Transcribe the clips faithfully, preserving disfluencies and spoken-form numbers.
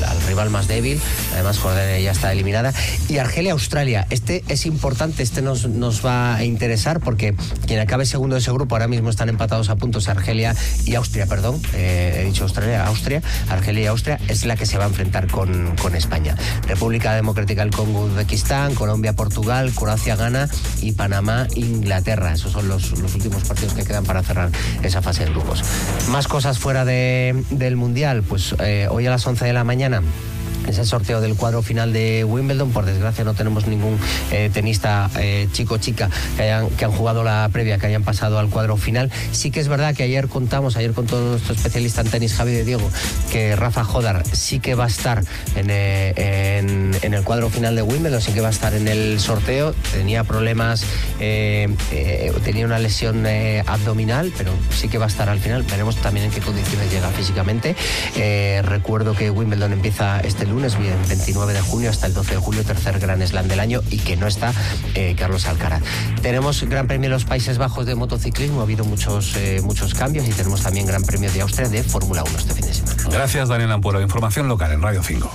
al rival más débil. Además, Jordania ya está eliminada. Y Argelia-Australia. Este es importante, este nos, nos va a interesar porque quien acabe segundo de ese grupo, ahora mismo están empatados a puntos Argelia y Austria, perdón. Eh, he dicho Australia, Austria. Argelia y Austria es la que se va a enfrentar con, con España. República Democrática del Congo, Uzbekistán, Colombia, Portugal, Croacia, Ghana y Panamá, Inglaterra. Esos son los, los últimos partidos que quedan para cerrar esa fase de grupos. Más cosas fuera de, del Mundial. Pues eh, hoy a las once de la mañana es el sorteo del cuadro final de Wimbledon. Por desgracia no tenemos ningún eh, tenista eh, chico o chica que, hayan, que han jugado la previa, que hayan pasado al cuadro final. Sí que es verdad que ayer contamos, ayer con todo nuestro especialista en tenis, Javi de Diego, que Rafa Jodar sí que va a estar en, eh, en, en el cuadro final de Wimbledon, sí que va a estar en el sorteo. Tenía problemas, eh, eh, tenía una lesión eh, abdominal, pero sí que va a estar al final. Veremos también en qué condiciones llega físicamente. Eh, recuerdo que Wimbledon empieza este lunes, bien, veintinueve de junio hasta el doce de julio, tercer Gran Slam del año, y que no está eh, Carlos Alcaraz. Tenemos Gran Premio de los Países Bajos de motociclismo, ha habido muchos, eh, muchos cambios, y tenemos también Gran Premio de Austria de Fórmula uno este fin de semana. Gracias, Daniel Ampuero. Información local en Radio cinco.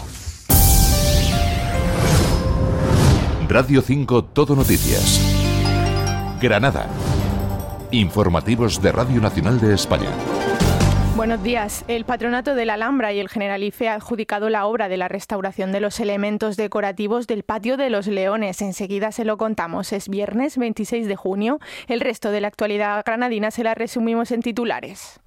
Radio cinco Todo Noticias. Granada. Informativos de Radio Nacional de España. Buenos días. El Patronato de la Alhambra y el Generalife ha adjudicado la obra de la restauración de los elementos decorativos del Patio de los Leones. Enseguida se lo contamos. Es viernes veintiséis de junio. El resto de la actualidad granadina se la resumimos en titulares.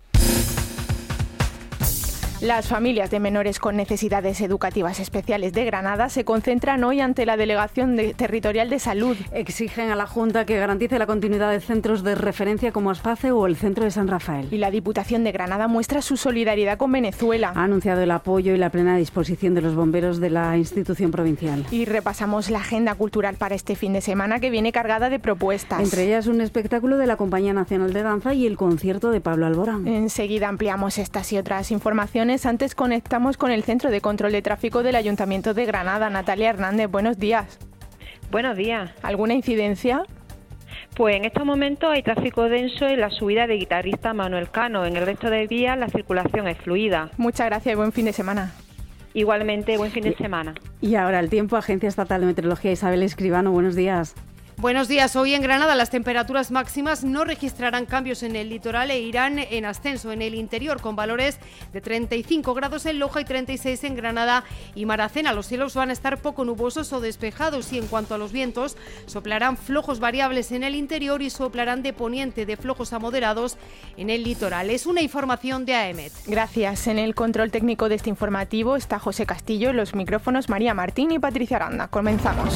Las familias de menores con necesidades educativas especiales de Granada se concentran hoy ante la Delegación de Territorial de Salud. Exigen a la Junta que garantice la continuidad de centros de referencia como Aspace o el Centro de San Rafael. Y la Diputación de Granada muestra su solidaridad con Venezuela. Ha anunciado el apoyo y la plena disposición de los bomberos de la institución provincial. Y repasamos la agenda cultural para este fin de semana, que viene cargada de propuestas. Entre ellas un espectáculo de la Compañía Nacional de Danza y el concierto de Pablo Alborán. Enseguida ampliamos estas y otras informaciones. Antes conectamos con el Centro de Control de Tráfico del Ayuntamiento de Granada. Natalia Hernández, buenos días. Buenos días. ¿Alguna incidencia? Pues en estos momentos hay tráfico denso en la subida de Guitarrista Manuel Cano. En el resto de vías la circulación es fluida. Muchas gracias y buen fin de semana. Igualmente, buen fin de semana. Y ahora el tiempo, Agencia Estatal de Meteorología, Isabel Escribano, buenos días. Buenos días. Hoy en Granada las temperaturas máximas no registrarán cambios en el litoral e irán en ascenso en el interior, con valores de treinta y cinco grados en Loja y treinta y seis en Granada y Maracena. Los cielos van a estar poco nubosos o despejados, y en cuanto a los vientos, soplarán flojos variables en el interior y soplarán de poniente, de flojos a moderados en el litoral. Es una información de A E M E T. Gracias. En el control técnico de este informativo está José Castillo, en los micrófonos María Martín y Patricia Aranda. Comenzamos.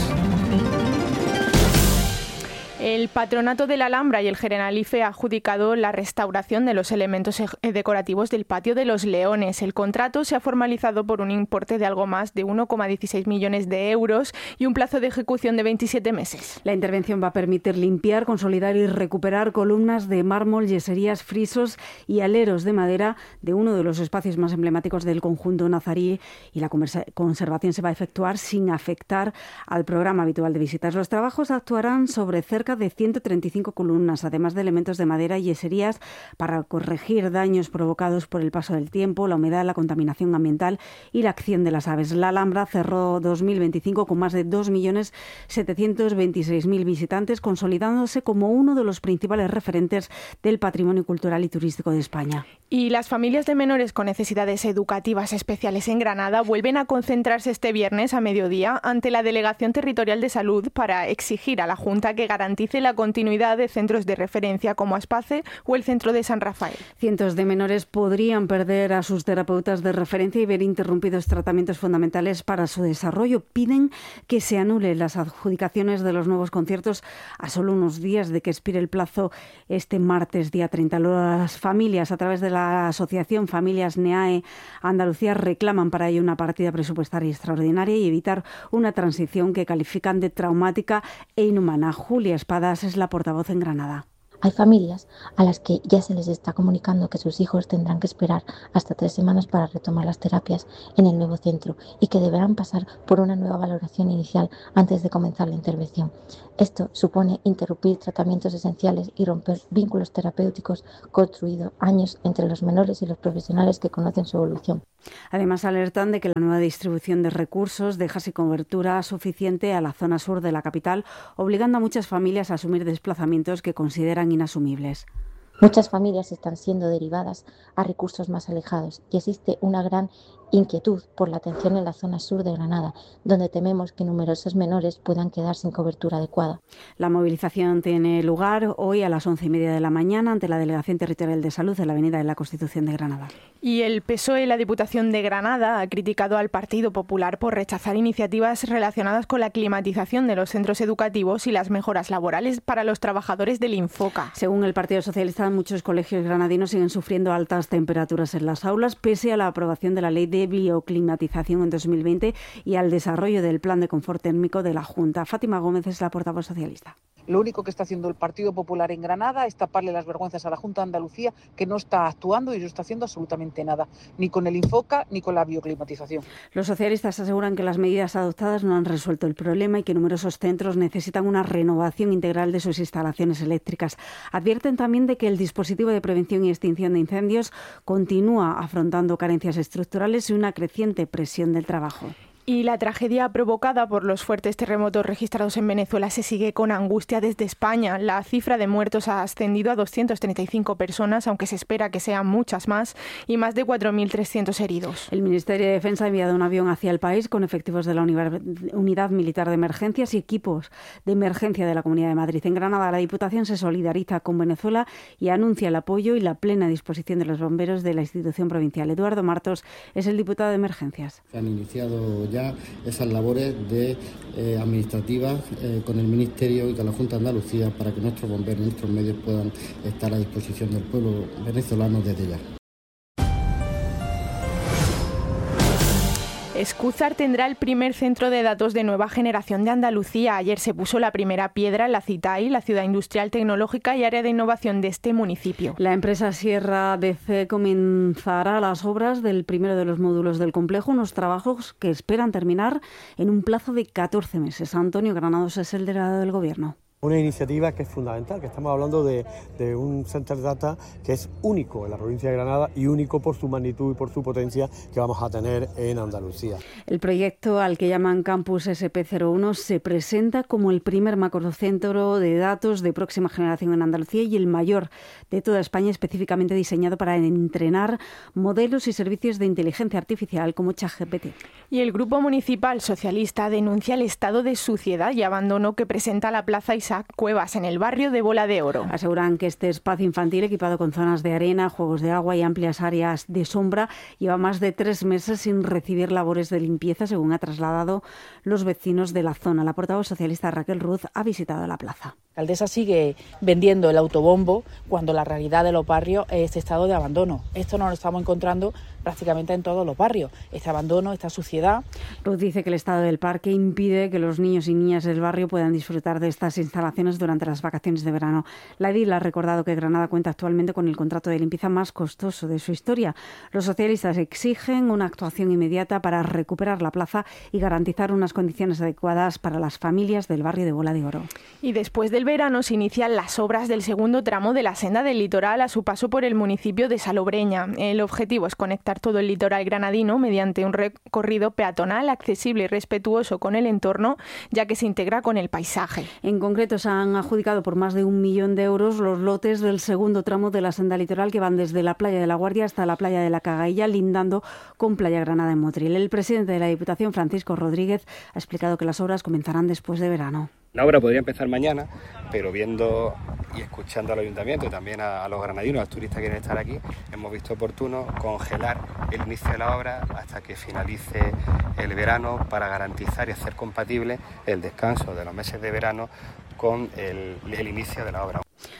El Patronato de la Alhambra y el Generalife ha adjudicado la restauración de los elementos decorativos del Patio de los Leones. El contrato se ha formalizado por un importe de algo más de uno coma dieciséis millones de euros y un plazo de ejecución de veintisiete meses. La intervención va a permitir limpiar, consolidar y recuperar columnas de mármol, yeserías, frisos y aleros de madera de uno de los espacios más emblemáticos del conjunto nazarí, y la conservación se va a efectuar sin afectar al programa habitual de visitas. Los trabajos actuarán sobre cerca de ciento treinta y cinco columnas, además de elementos de madera y yeserías, para corregir daños provocados por el paso del tiempo, la humedad, la contaminación ambiental y la acción de las aves. La Alhambra cerró dos mil veinticinco con más de dos millones setecientos veintiséis mil visitantes, consolidándose como uno de los principales referentes del patrimonio cultural y turístico de España. Y las familias de menores con necesidades educativas especiales en Granada vuelven a concentrarse este viernes a mediodía ante la Delegación Territorial de Salud para exigir a la Junta que garantice la continuidad de centros de referencia como Aspace o el Centro de San Rafael. Cientos de menores podrían perder a sus terapeutas de referencia y ver interrumpidos tratamientos fundamentales para su desarrollo. Piden que se anulen las adjudicaciones de los nuevos conciertos a solo unos días de que expire el plazo este martes, día treinta. Las familias, a través de la asociación Familias NEAE Andalucía, reclaman para ello una partida presupuestaria extraordinaria y evitar una transición que califican de traumática e inhumana. Julia Espadas es la portavoz en Granada. Hay familias a las que ya se les está comunicando que sus hijos tendrán que esperar hasta tres semanas para retomar las terapias en el nuevo centro y que deberán pasar por una nueva valoración inicial antes de comenzar la intervención. Esto supone interrumpir tratamientos esenciales y romper vínculos terapéuticos construidos años entre los menores y los profesionales que conocen su evolución. Además, alertan de que la nueva distribución de recursos deja sin cobertura suficiente a la zona sur de la capital, obligando a muchas familias a asumir desplazamientos que consideran inasumibles. Muchas familias están siendo derivadas a recursos más alejados y existe una gran inquietud por la atención en la zona sur de Granada, donde tememos que numerosos menores puedan quedar sin cobertura adecuada. La movilización tiene lugar hoy a las once y media de la mañana ante la Delegación Territorial de Salud en la Avenida de la Constitución de Granada. Y el P S O E y la Diputación de Granada ha criticado al Partido Popular por rechazar iniciativas relacionadas con la climatización de los centros educativos y las mejoras laborales para los trabajadores del Infoca. Según el Partido Socialista, muchos colegios granadinos siguen sufriendo altas temperaturas en las aulas, pese a la aprobación de la Ley de Bioclimatización en dos mil veinte y al desarrollo del Plan de Confort Térmico de la Junta. Fátima Gómez es la portavoz socialista. Lo único que está haciendo el Partido Popular en Granada es taparle las vergüenzas a la Junta de Andalucía, que no está actuando y no está haciendo absolutamente nada, ni con el Infoca ni con la bioclimatización. Los socialistas aseguran que las medidas adoptadas no han resuelto el problema y que numerosos centros necesitan una renovación integral de sus instalaciones eléctricas. Advierten también de que el dispositivo de prevención y extinción de incendios continúa afrontando carencias estructurales y una creciente presión del trabajo. Y la tragedia provocada por los fuertes terremotos registrados en Venezuela se sigue con angustia desde España. La cifra de muertos ha ascendido a doscientas treinta y cinco personas, aunque se espera que sean muchas más, y más de cuatro mil trescientos heridos. El Ministerio de Defensa ha enviado un avión hacia el país con efectivos de la Unidad Militar de Emergencias y equipos de emergencia de la Comunidad de Madrid. En Granada, la Diputación se solidariza con Venezuela y anuncia el apoyo y la plena disposición de los bomberos de la institución provincial. Eduardo Martos es el diputado de Emergencias. Se han iniciado ya esas labores de eh, administrativas eh, con el Ministerio y con la Junta de Andalucía para que nuestros bomberos y nuestros medios puedan estar a disposición del pueblo venezolano desde ya. Escúzar tendrá el primer centro de datos de nueva generación de Andalucía. Ayer se puso la primera piedra en la CITAI, la ciudad industrial, tecnológica y área de innovación de este municipio. La empresa Sierra D C comenzará las obras del primero de los módulos del complejo, unos trabajos que esperan terminar en un plazo de catorce meses. Antonio Granados es el delegado del Gobierno. Una iniciativa que es fundamental, que estamos hablando de, de un Center Data que es único en la provincia de Granada y único por su magnitud y por su potencia que vamos a tener en Andalucía. El proyecto, al que llaman Campus S P cero uno, se presenta como el primer macrocentro de datos de próxima generación en Andalucía y el mayor de toda España, específicamente diseñado para entrenar modelos y servicios de inteligencia artificial como ChatGPT. Y el Grupo Municipal Socialista denuncia el estado de suciedad y abandono que presenta la Plaza Isaac Cuevas en el barrio de Bola de Oro. Aseguran que este espacio infantil, equipado con zonas de arena, juegos de agua y amplias áreas de sombra, lleva más de tres meses sin recibir labores de limpieza, según ha trasladado los vecinos de la zona. La portavoz socialista Raquel Ruz ha visitado la plaza. La alcaldesa sigue vendiendo el autobombo cuando la realidad de los barrios es este estado de abandono. Esto nos lo estamos encontrando prácticamente en todos los barrios, este abandono, esta suciedad. Ruth dice que el estado del parque impide que los niños y niñas del barrio puedan disfrutar de estas instalaciones durante las vacaciones de verano. La edil ha recordado que Granada cuenta actualmente con el contrato de limpieza más costoso de su historia. Los socialistas exigen una actuación inmediata para recuperar la plaza y garantizar unas condiciones adecuadas para las familias del barrio de Bola de Oro. Y después del verano se inician las obras del segundo tramo de la senda del litoral a su paso por el municipio de Salobreña. El objetivo es conectar todo el litoral granadino mediante un recorrido peatonal accesible y respetuoso con el entorno, ya que se integra con el paisaje. En concreto, se han adjudicado por más de un millón de euros los lotes del segundo tramo de la senda litoral que van desde la playa de La Guardia hasta la playa de la Cagailla, lindando con Playa Granada en Motril. El presidente de la Diputación, Francisco Rodríguez, ha explicado que las obras comenzarán después de verano. La obra podría empezar mañana, pero viendo y escuchando al ayuntamiento y también a, a los granadinos, a los turistas que quieren estar aquí, hemos visto oportuno congelar el inicio de la obra hasta que finalice el verano para garantizar y hacer compatible el descanso de los meses de verano con el, el inicio de la obra.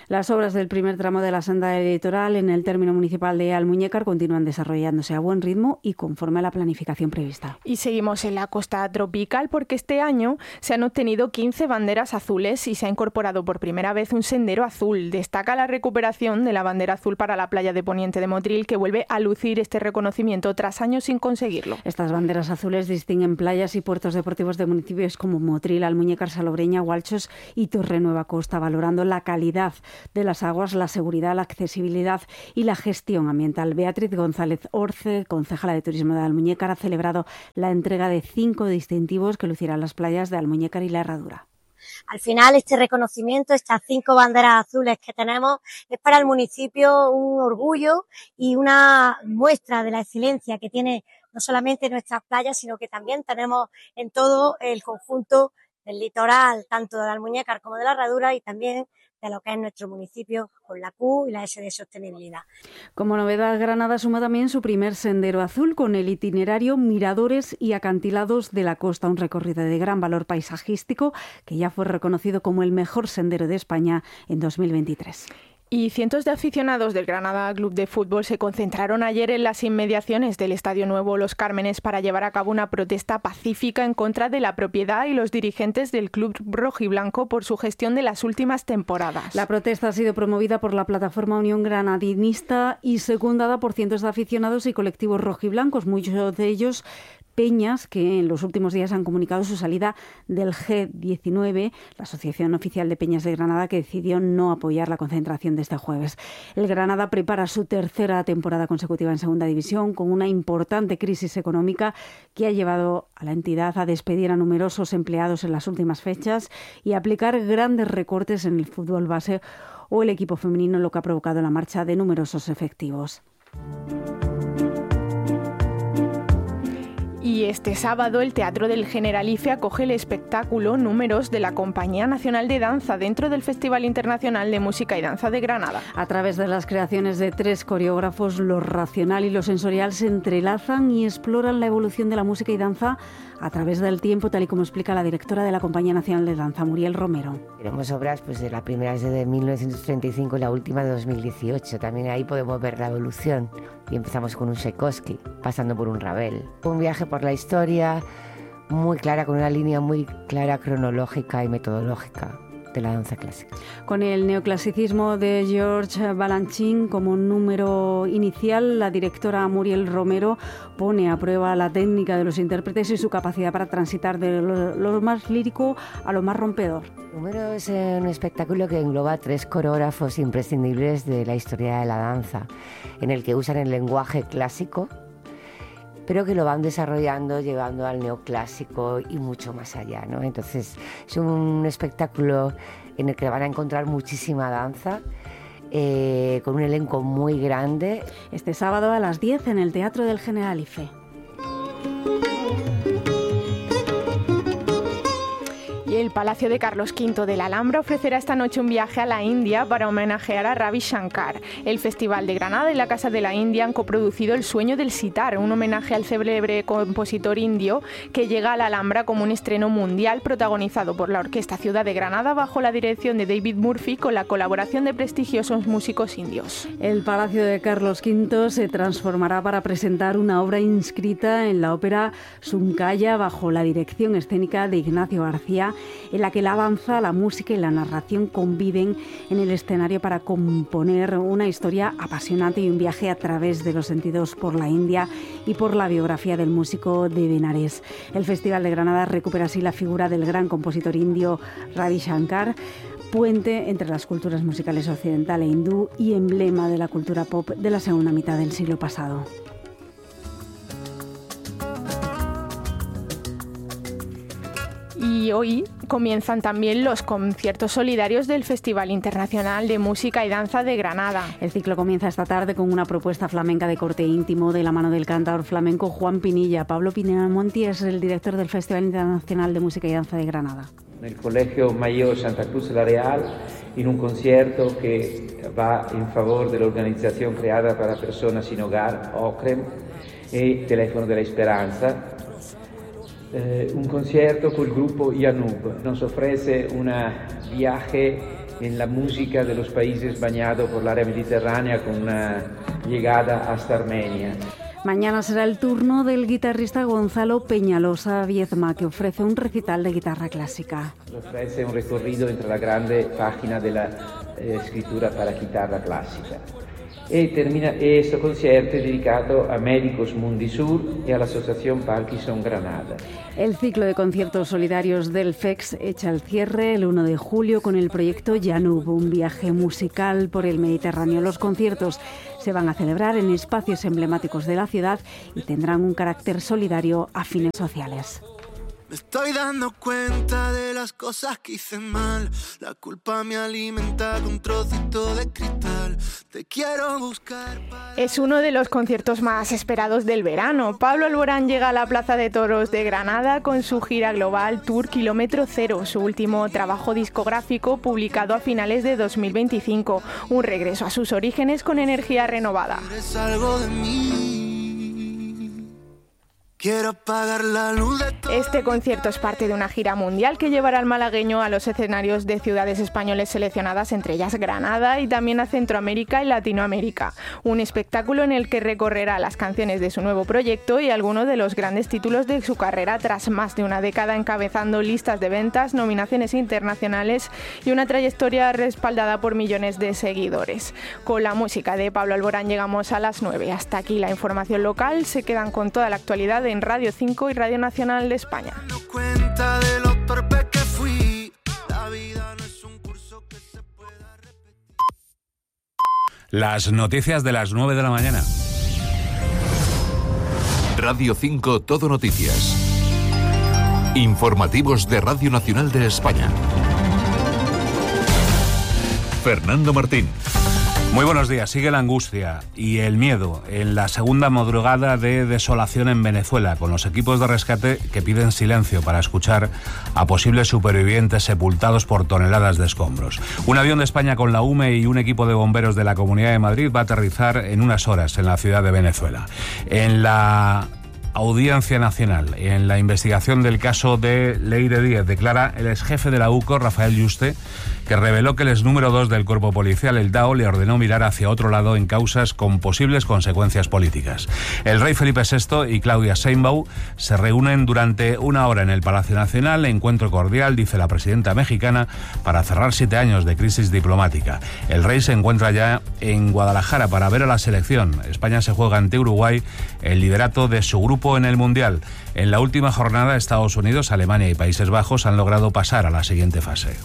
Las obras del primer tramo de la senda del litoral en el término municipal de Almuñécar continúan desarrollándose a buen ritmo y conforme a la planificación prevista. Y seguimos en la costa tropical porque este año se han obtenido quince banderas azules y se ha incorporado por primera vez un sendero azul. Destaca la recuperación de la bandera azul para la playa de Poniente de Motril, que vuelve a lucir este reconocimiento tras años sin conseguirlo. Estas banderas azules distinguen playas y puertos deportivos de municipios como Motril, Almuñécar, Salobreña, Gualchos y Torrenueva Costa, valorando la calidad de las aguas, la seguridad, la accesibilidad y la gestión ambiental. Beatriz González Orce, concejala de Turismo de Almuñécar, ha celebrado la entrega de cinco distintivos que lucirán las playas de Almuñécar y La Herradura. Al final, este reconocimiento, estas cinco banderas azules que tenemos, es para el municipio un orgullo y una muestra de la excelencia que tiene no solamente nuestras playas, sino que también tenemos en todo el conjunto del litoral, tanto de Almuñécar como de La Herradura, y también de lo que es nuestro municipio con la Q y la S de Sostenibilidad. Como novedad, Granada suma también su primer sendero azul con el itinerario Miradores y Acantilados de la Costa, un recorrido de gran valor paisajístico que ya fue reconocido como el mejor sendero de España en dos mil veintitrés. Y cientos de aficionados del Granada Club de Fútbol se concentraron ayer en las inmediaciones del Estadio Nuevo Los Cármenes para llevar a cabo una protesta pacífica en contra de la propiedad y los dirigentes del club rojiblanco por su gestión de las últimas temporadas. La protesta ha sido promovida por la plataforma Unión Granadinista y secundada por cientos de aficionados y colectivos rojiblancos, muchos de ellos peñas que en los últimos días han comunicado su salida del G diecinueve, la Asociación Oficial de Peñas de Granada, que decidió no apoyar la concentración de este jueves. El Granada prepara su tercera temporada consecutiva en Segunda División con una importante crisis económica que ha llevado a la entidad a despedir a numerosos empleados en las últimas fechas y a aplicar grandes recortes en el fútbol base o el equipo femenino, lo que ha provocado la marcha de numerosos efectivos. Y este sábado el Teatro del Generalife acoge el espectáculo Números de la Compañía Nacional de Danza dentro del Festival Internacional de Música y Danza de Granada. A través de las creaciones de tres coreógrafos, lo racional y lo sensorial se entrelazan y exploran la evolución de la música y danza a través del tiempo, tal y como explica la directora de la Compañía Nacional de Danza, Muriel Romero. Tenemos obras, pues de la primera es de mil novecientos treinta y cinco y la última de dos mil dieciocho. También ahí podemos ver la evolución. Y empezamos con un Tchaikovsky, pasando por un Ravel. Un viaje por la historia muy clara, con una línea muy clara cronológica y metodológica de la danza clásica. Con el neoclasicismo de George Balanchine como número inicial, la directora Muriel Romero pone a prueba la técnica de los intérpretes y su capacidad para transitar de lo, lo más lírico a lo más rompedor. Número es un espectáculo que engloba tres coreógrafos imprescindibles de la historia de la danza, en el que usan el lenguaje clásico, pero que lo van desarrollando, llevando al neoclásico y mucho más allá, ¿no? Entonces es un espectáculo en el que van a encontrar muchísima danza, eh, con un elenco muy grande. Este sábado a las diez en el Teatro del Generalife. El Palacio de Carlos quinto de la Alhambra ofrecerá esta noche un viaje a la India para homenajear a Ravi Shankar. El Festival de Granada y la Casa de la India han coproducido El sueño del sitar, un homenaje al célebre compositor indio que llega a la Alhambra como un estreno mundial protagonizado por la Orquesta Ciudad de Granada bajo la dirección de David Murphy con la colaboración de prestigiosos músicos indios. El Palacio de Carlos quinto se transformará para presentar una obra inscrita en la ópera Suncaya bajo la dirección escénica de Ignacio García, en la que la danza, la música y la narración conviven en el escenario para componer una historia apasionante y un viaje a través de los sentidos por la India y por la biografía del músico de Benares. El Festival de Granada recupera así la figura del gran compositor indio Ravi Shankar, puente entre las culturas musicales occidental e hindú y emblema de la cultura pop de la segunda mitad del siglo pasado. Y hoy comienzan también los conciertos solidarios del Festival Internacional de Música y Danza de Granada. El ciclo comienza esta tarde con una propuesta flamenca de corte íntimo de la mano del cantador flamenco Juan Pinilla. Pablo Pinamonti es el director del Festival Internacional de Música y Danza de Granada. En el Colegio Mayor Santa Cruz de la Real, en un concierto que va en favor de la organización creada para personas sin hogar, OCREM, y Teléfono de la Esperanza. Eh, un concierto con el grupo Yanub nos ofrece un viaje en la música de los países bañados por el área mediterránea con una llegada hasta Armenia. Mañana será el turno del guitarrista Gonzalo Peñalosa Viezma, que ofrece un recital de guitarra clásica. Ofrece un recorrido entre la grande página de la eh, escritura para guitarra clásica. E termina questo concerto è dedicato a Médicos Mundi Sur y a la Asociación Parkinson Granada. El ciclo de conciertos solidarios del F E X echa el cierre el uno de julio con el proyecto Janub, un viaje musical por el Mediterráneo. Los conciertos se van a celebrar en espacios emblemáticos de la ciudad y tendrán un carácter solidario a fines sociales. Me estoy dando cuenta de las cosas que hice mal. La culpa me alimenta con un trocito de cristal. Te quiero buscar para... Es uno de los conciertos más esperados del verano. Pablo Alborán llega a la Plaza de Toros de Granada con su gira global Tour Kilómetro Cero, su último trabajo discográfico publicado a finales de dos mil veinticinco. Un regreso a sus orígenes con energía renovada. Eres algo de mí. Quiero apagar la luz de todo. Este concierto es parte de una gira mundial que llevará al malagueño a los escenarios de ciudades españoles seleccionadas, entre ellas Granada, y también a Centroamérica y Latinoamérica. Un espectáculo en el que recorrerá las canciones de su nuevo proyecto y algunos de los grandes títulos de su carrera tras más de una década encabezando listas de ventas, nominaciones internacionales y una trayectoria respaldada por millones de seguidores. Con la música de Pablo Alborán llegamos a las nueve. Hasta aquí la información local. Se quedan con toda la actualidad en Radio cinco y Radio Nacional de España. Cuenta de lo torpe que fui. La vida no es un curso que se pueda repetir. Las noticias de las nueve de la mañana. Radio cinco Todo Noticias. Informativos de Radio Nacional de España. Fernando Martín. Muy buenos días. Sigue la angustia y el miedo en la segunda madrugada de desolación en Venezuela, con los equipos de rescate que piden silencio para escuchar a posibles supervivientes sepultados por toneladas de escombros. Un avión de España con la U M E y un equipo de bomberos de la Comunidad de Madrid va a aterrizar en unas horas en la ciudad de Venezuela. En la Audiencia Nacional, en la investigación del caso de Leire Díez, declara el exjefe de la U C O, Rafael Yuste, que reveló que el ex número dos del cuerpo policial, el D A O, le ordenó mirar hacia otro lado en causas con posibles consecuencias políticas. El rey Felipe sexto y Claudia Sheinbaum se reúnen durante una hora en el Palacio Nacional, encuentro cordial, dice la presidenta mexicana, para cerrar siete años de crisis diplomática. El rey se encuentra ya en Guadalajara para ver a la selección. España se juega ante Uruguay el liderato de su grupo en el Mundial. En la última jornada, Estados Unidos, Alemania y Países Bajos han logrado pasar a la siguiente fase.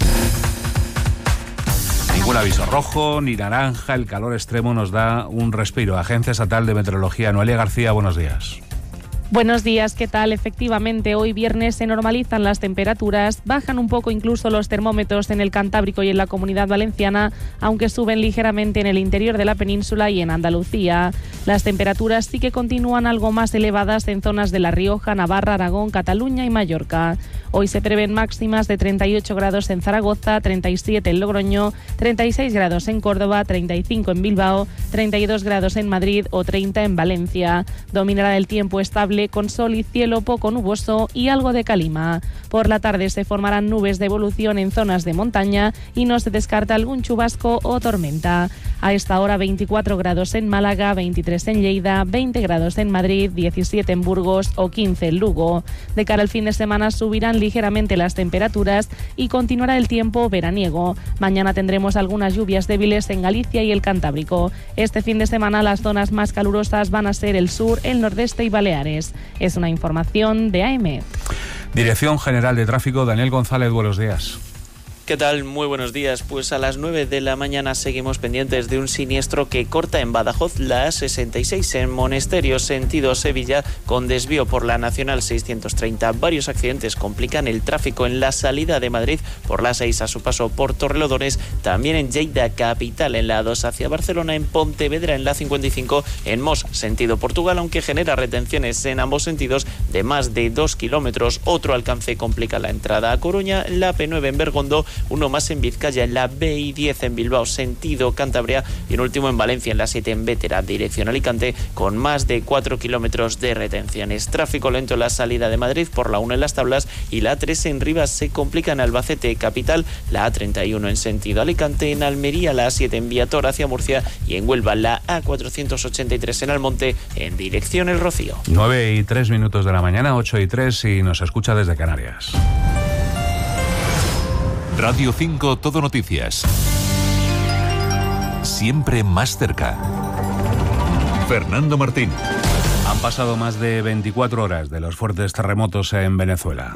Ningún aviso rojo ni naranja, el calor extremo nos da un respiro. Agencia Estatal de Meteorología, Noelia García, buenos días. Buenos días, ¿qué tal? Efectivamente, hoy viernes se normalizan las temperaturas, bajan un poco incluso los termómetros en el Cantábrico y en la Comunidad Valenciana, aunque suben ligeramente en el interior de la península y en Andalucía. Las temperaturas sí que continúan algo más elevadas en zonas de La Rioja, Navarra, Aragón, Cataluña y Mallorca. Hoy se prevén máximas de treinta y ocho grados en Zaragoza, treinta y siete en Logroño, treinta y seis grados en Córdoba, treinta y cinco en Bilbao, treinta y dos grados en Madrid o treinta en Valencia. Dominará el tiempo estable con sol y cielo poco nuboso y algo de calima. Por la tarde se formarán nubes de evolución en zonas de montaña y no se descarta algún chubasco o tormenta. A esta hora veinticuatro grados en Málaga, veintitrés en Lleida, veinte grados en Madrid, diecisiete en Burgos o quince en Lugo. De cara al fin de semana subirán ligeramente las temperaturas y continuará el tiempo veraniego. Mañana tendremos algunas lluvias débiles en Galicia y el Cantábrico. Este fin de semana las zonas más calurosas van a ser el sur, el nordeste y Baleares. Es una información de A E M E T. Dirección General de Tráfico, Daniel González, buenos días. ¿Qué tal? Muy buenos días. Pues a las nueve de la mañana seguimos pendientes de un siniestro que corta en Badajoz la A sesenta y seis en Monesterio, sentido Sevilla, con desvío por la Nacional seiscientos treinta. Varios accidentes complican el tráfico en la salida de Madrid por la seis a su paso por Torrelodones, también en Lleida capital, en la A dos hacia Barcelona, en Pontevedra en la cincuenta y cinco, en Mos, sentido Portugal, aunque genera retenciones en ambos sentidos de más de dos kilómetros. Otro alcance complica la entrada a Coruña, la P nueve en Bergondo, uno más en Vizcaya, en la B I diez en Bilbao, sentido Cantabria, y un último en Valencia, en la siete en Bétera, dirección Alicante, con más de cuatro kilómetros de retenciones. Tráfico lento en la salida de Madrid por la uno en Las Tablas y la A tres en Rivas. Se complica en Albacete capital, la A treinta y uno en sentido Alicante, en Almería la A siete en Viator hacia Murcia y en Huelva la A cuatrocientos ochenta y tres en Almonte en dirección El Rocío. nueve y tres minutos de la mañana, ocho y tres, y nos escucha desde Canarias. Radio cinco Todo Noticias. Siempre más cerca. Fernando Martín. Han pasado más de veinticuatro horas de los fuertes terremotos en Venezuela.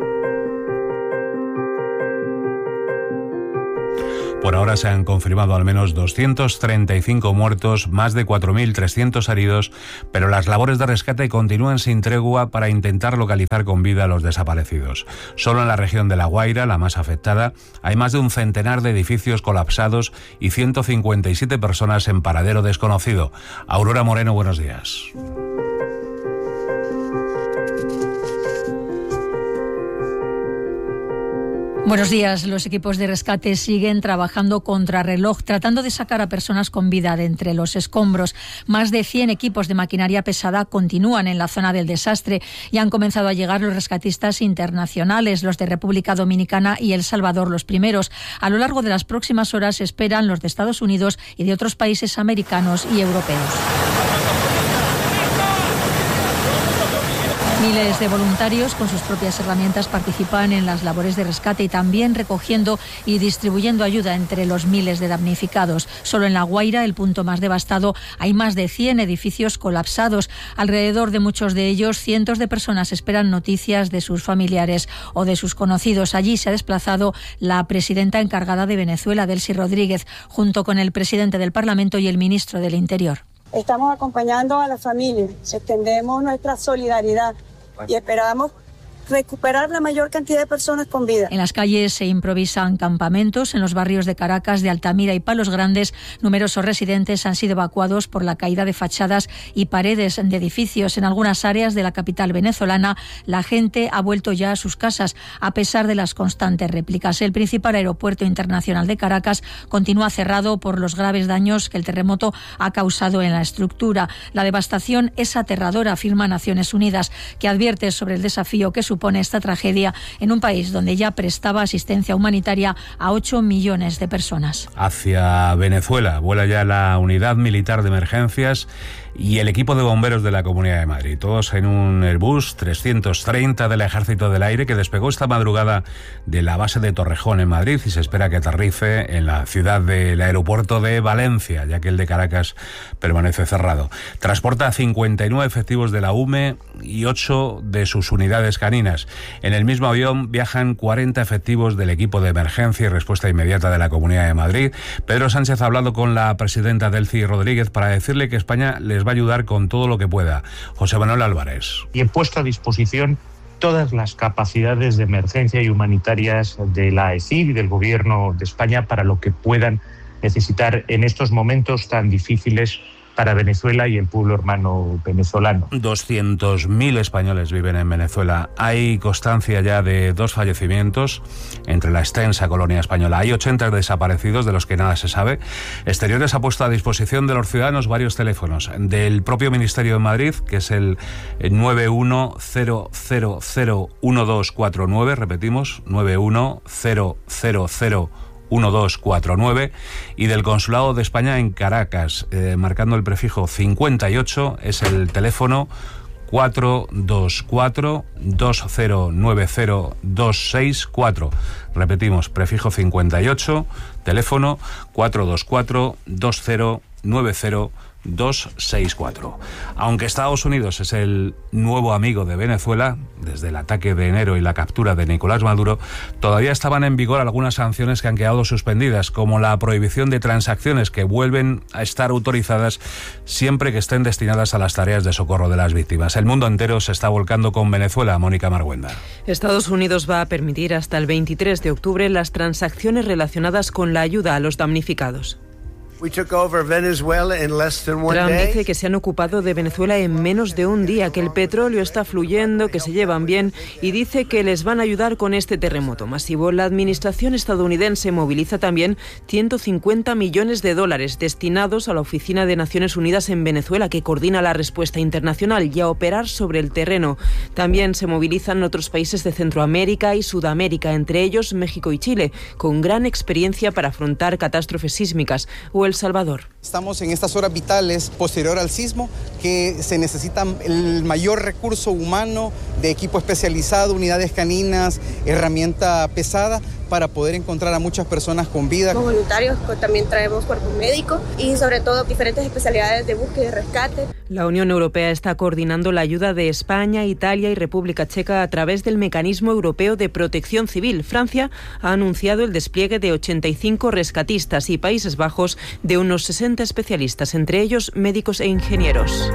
Por ahora se han confirmado al menos doscientos treinta y cinco muertos, más de cuatro mil trescientos heridos, pero las labores de rescate continúan sin tregua para intentar localizar con vida a los desaparecidos. Solo en la región de La Guaira, la más afectada, hay más de un centenar de edificios colapsados y ciento cincuenta y siete personas en paradero desconocido. Aurora Moreno, buenos días. Buenos días. Los equipos de rescate siguen trabajando contrarreloj, tratando de sacar a personas con vida de entre los escombros. Más de cien equipos de maquinaria pesada continúan en la zona del desastre y han comenzado a llegar los rescatistas internacionales, los de República Dominicana y El Salvador, los primeros. A lo largo de las próximas horas esperan los de Estados Unidos y de otros países americanos y europeos. Miles de voluntarios con sus propias herramientas participan en las labores de rescate y también recogiendo y distribuyendo ayuda entre los miles de damnificados. Solo en La Guaira, el punto más devastado, hay más de cien edificios colapsados. Alrededor de muchos de ellos, cientos de personas esperan noticias de sus familiares o de sus conocidos. Allí se ha desplazado la presidenta encargada de Venezuela, Delcy Rodríguez, junto con el presidente del Parlamento y el ministro del Interior. Estamos acompañando a la familia, extendemos nuestra solidaridad y esperamos recuperar la mayor cantidad de personas con vida. En las calles se improvisan campamentos. En los barrios de Caracas, de Altamira y Palos Grandes, numerosos residentes han sido evacuados por la caída de fachadas y paredes de edificios. En algunas áreas de la capital venezolana, la gente ha vuelto ya a sus casas, a pesar de las constantes réplicas. El principal aeropuerto internacional de Caracas continúa cerrado por los graves daños que el terremoto ha causado en la estructura. La devastación es aterradora, afirma Naciones Unidas, que advierte sobre el desafío que supone esta tragedia en un país donde ya prestaba asistencia humanitaria a ocho millones de personas. Hacia Venezuela vuela ya la unidad militar de emergencias y el equipo de bomberos de la Comunidad de Madrid, todos en un Airbus trescientos treinta del Ejército del Aire que despegó esta madrugada de la base de Torrejón en Madrid y se espera que aterrice en la ciudad del aeropuerto de Valencia, ya que el de Caracas permanece cerrado. Transporta cincuenta y nueve efectivos de la U M E y ocho de sus unidades caninas. En el mismo avión viajan cuarenta efectivos del equipo de emergencia y respuesta inmediata de la Comunidad de Madrid. Pedro Sánchez ha hablado con la presidenta Delcy Rodríguez para decirle que España les va a ayudar con todo lo que pueda. José Manuel Álvarez. Y he puesto a disposición todas las capacidades de emergencia y humanitarias de la A E C I y del Gobierno de España para lo que puedan necesitar en estos momentos tan difíciles para Venezuela y el pueblo hermano venezolano. doscientos mil españoles viven en Venezuela. Hay constancia ya de dos fallecimientos entre la extensa colonia española. Hay ochenta desaparecidos de los que nada se sabe. Exteriores ha puesto a disposición de los ciudadanos varios teléfonos. Del propio Ministerio de Madrid, que es el nueve uno cero cero cero uno dos cuatro nueve, repetimos, nueve uno cero cero cero uno dos cuatro nueve, y del Consulado de España en Caracas, eh, marcando el prefijo cincuenta y ocho, es el teléfono cuatro dos cuatro dos cero nueve cero dos seis cuatro. Repetimos, prefijo cincuenta y ocho, teléfono cuatro dos cuatro dos cero nueve cero dos seis cuatro. Aunque Estados Unidos es el nuevo amigo de Venezuela, desde el ataque de enero y la captura de Nicolás Maduro, todavía estaban en vigor algunas sanciones que han quedado suspendidas, como la prohibición de transacciones que vuelven a estar autorizadas siempre que estén destinadas a las tareas de socorro de las víctimas. El mundo entero se está volcando con Venezuela. Mónica Marguenda. Estados Unidos va a permitir hasta el veintitrés de octubre las transacciones relacionadas con la ayuda a los damnificados. Trump dice que se han ocupado de Venezuela en menos de un día, que el petróleo está fluyendo, que se llevan bien y dice que les van a ayudar con este terremoto masivo. La administración estadounidense moviliza también ciento cincuenta millones de dólares destinados a la Oficina de Naciones Unidas en Venezuela, que coordina la respuesta internacional, y a operar sobre el terreno. También se movilizan otros países de Centroamérica y Sudamérica, entre ellos México y Chile, con gran experiencia para afrontar catástrofes sísmicas, o El Salvador. Estamos en estas horas vitales posterior al sismo, que se necesita el mayor recurso humano de equipo especializado, unidades caninas, herramienta pesada, para poder encontrar a muchas personas con vida. Como voluntarios también traemos cuerpo médico y sobre todo diferentes especialidades de búsqueda y rescate. La Unión Europea está coordinando la ayuda de España, Italia y República Checa a través del Mecanismo Europeo de Protección Civil. Francia ha anunciado el despliegue de ochenta y cinco rescatistas y Países Bajos de unos sesenta especialistas, entre ellos médicos e ingenieros.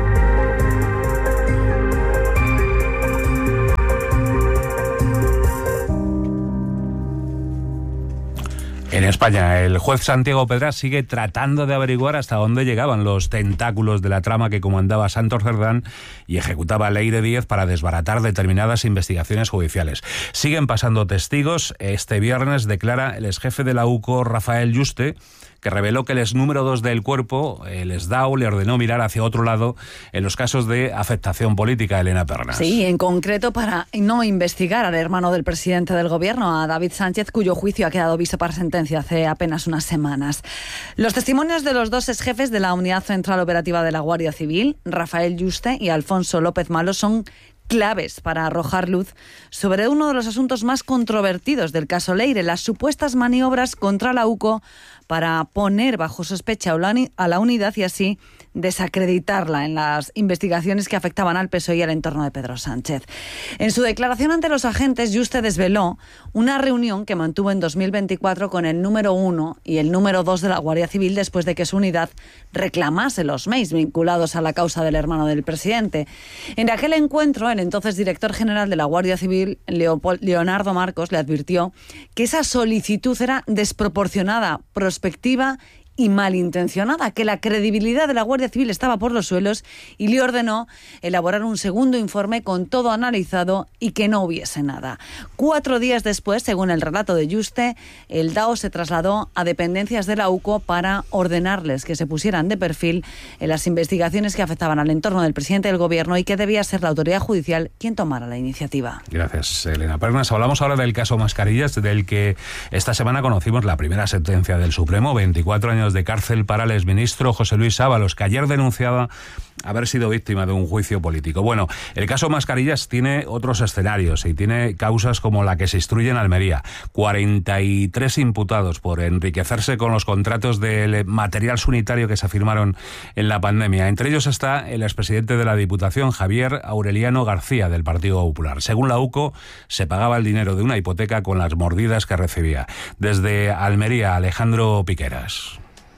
En España, el juez Santiago Pedraz sigue tratando de averiguar hasta dónde llegaban los tentáculos de la trama que comandaba Santos Cerdán y ejecutaba Leire Díez para desbaratar determinadas investigaciones judiciales. Siguen pasando testigos. Este viernes declara el exjefe de la U C O, Rafael Yuste, que reveló que el ex número dos del cuerpo, el S D A U, le ordenó mirar hacia otro lado en los casos de afectación política. Elena Pernas. Sí, en concreto para no investigar al hermano del presidente del gobierno, a David Sánchez, cuyo juicio ha quedado visto para sentencia hace apenas unas semanas. Los testimonios de los dos exjefes de la Unidad Central Operativa de la Guardia Civil, Rafael Yuste y Alfonso López Malo, son claves para arrojar luz sobre uno de los asuntos más controvertidos del caso Leire, las supuestas maniobras contra la U C O para poner bajo sospecha a la unidad y así desacreditarla en las investigaciones que afectaban al P S O E y al entorno de Pedro Sánchez. En su declaración ante los agentes, Yuste desveló una reunión que mantuvo en dos mil veinticuatro con el número uno y el número dos de la Guardia Civil después de que su unidad reclamase los M E Is vinculados a la causa del hermano del presidente. En aquel encuentro, el entonces director general de la Guardia Civil, Leopold, Leonardo Marcos, le advirtió que esa solicitud era desproporcionada, prospectiva y malintencionada, que la credibilidad de la Guardia Civil estaba por los suelos, y le ordenó elaborar un segundo informe con todo analizado y que no hubiese nada. Cuatro días después, según el relato de Yuste, el D A O se trasladó a dependencias de la U C O para ordenarles que se pusieran de perfil en las investigaciones que afectaban al entorno del presidente del gobierno y que debía ser la autoridad judicial quien tomara la iniciativa. Gracias, Elena Pernas. Hablamos ahora del caso Mascarillas, del que esta semana conocimos la primera sentencia del Supremo, veinticuatro años de cárcel para el exministro José Luis Ábalos, que ayer denunciaba haber sido víctima de un juicio político. Bueno, el caso Mascarillas tiene otros escenarios y tiene causas como la que se instruye en Almería. cuarenta y tres imputados por enriquecerse con los contratos del material sanitario que se firmaron en la pandemia. Entre ellos está el expresidente de la Diputación, Javier Aureliano García, del Partido Popular. Según la U C O, se pagaba el dinero de una hipoteca con las mordidas que recibía. Desde Almería, Alejandro Piqueras.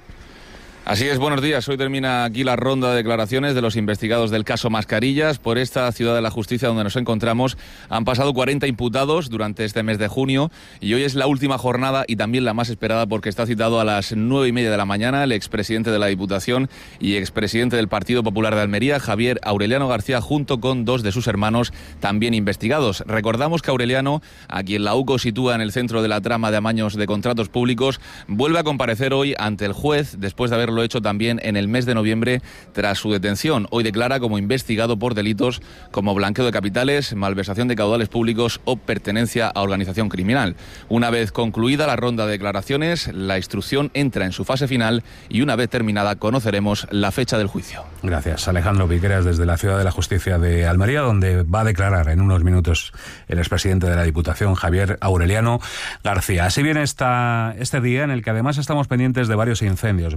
Así es, buenos días. Hoy termina aquí la ronda de declaraciones de los investigados del caso Mascarillas. Por esta ciudad de la justicia donde nos encontramos han pasado cuarenta imputados durante este mes de junio y hoy es la última jornada y también la más esperada porque está citado a las nueve y media de la mañana el expresidente de la Diputación y expresidente del Partido Popular de Almería, Javier Aureliano García, junto con dos de sus hermanos también investigados. Recordamos que Aureliano, a quien la U C O sitúa en el centro de la trama de amaños de contratos públicos, vuelve a comparecer hoy ante el juez después de haber lo hecho también en el mes de noviembre tras su detención. Hoy declara como investigado por delitos como blanqueo de capitales, malversación de caudales públicos o pertenencia a organización criminal. Una vez concluida la ronda de declaraciones, la instrucción entra en su fase final y una vez terminada conoceremos la fecha del juicio. Gracias, Alejandro Piqueras, desde la Ciudad de la Justicia de Almería, donde va a declarar en unos minutos el expresidente de la Diputación, Javier Aureliano García. Así viene esta, este día en el que además estamos pendientes de varios incendios. Vamos con los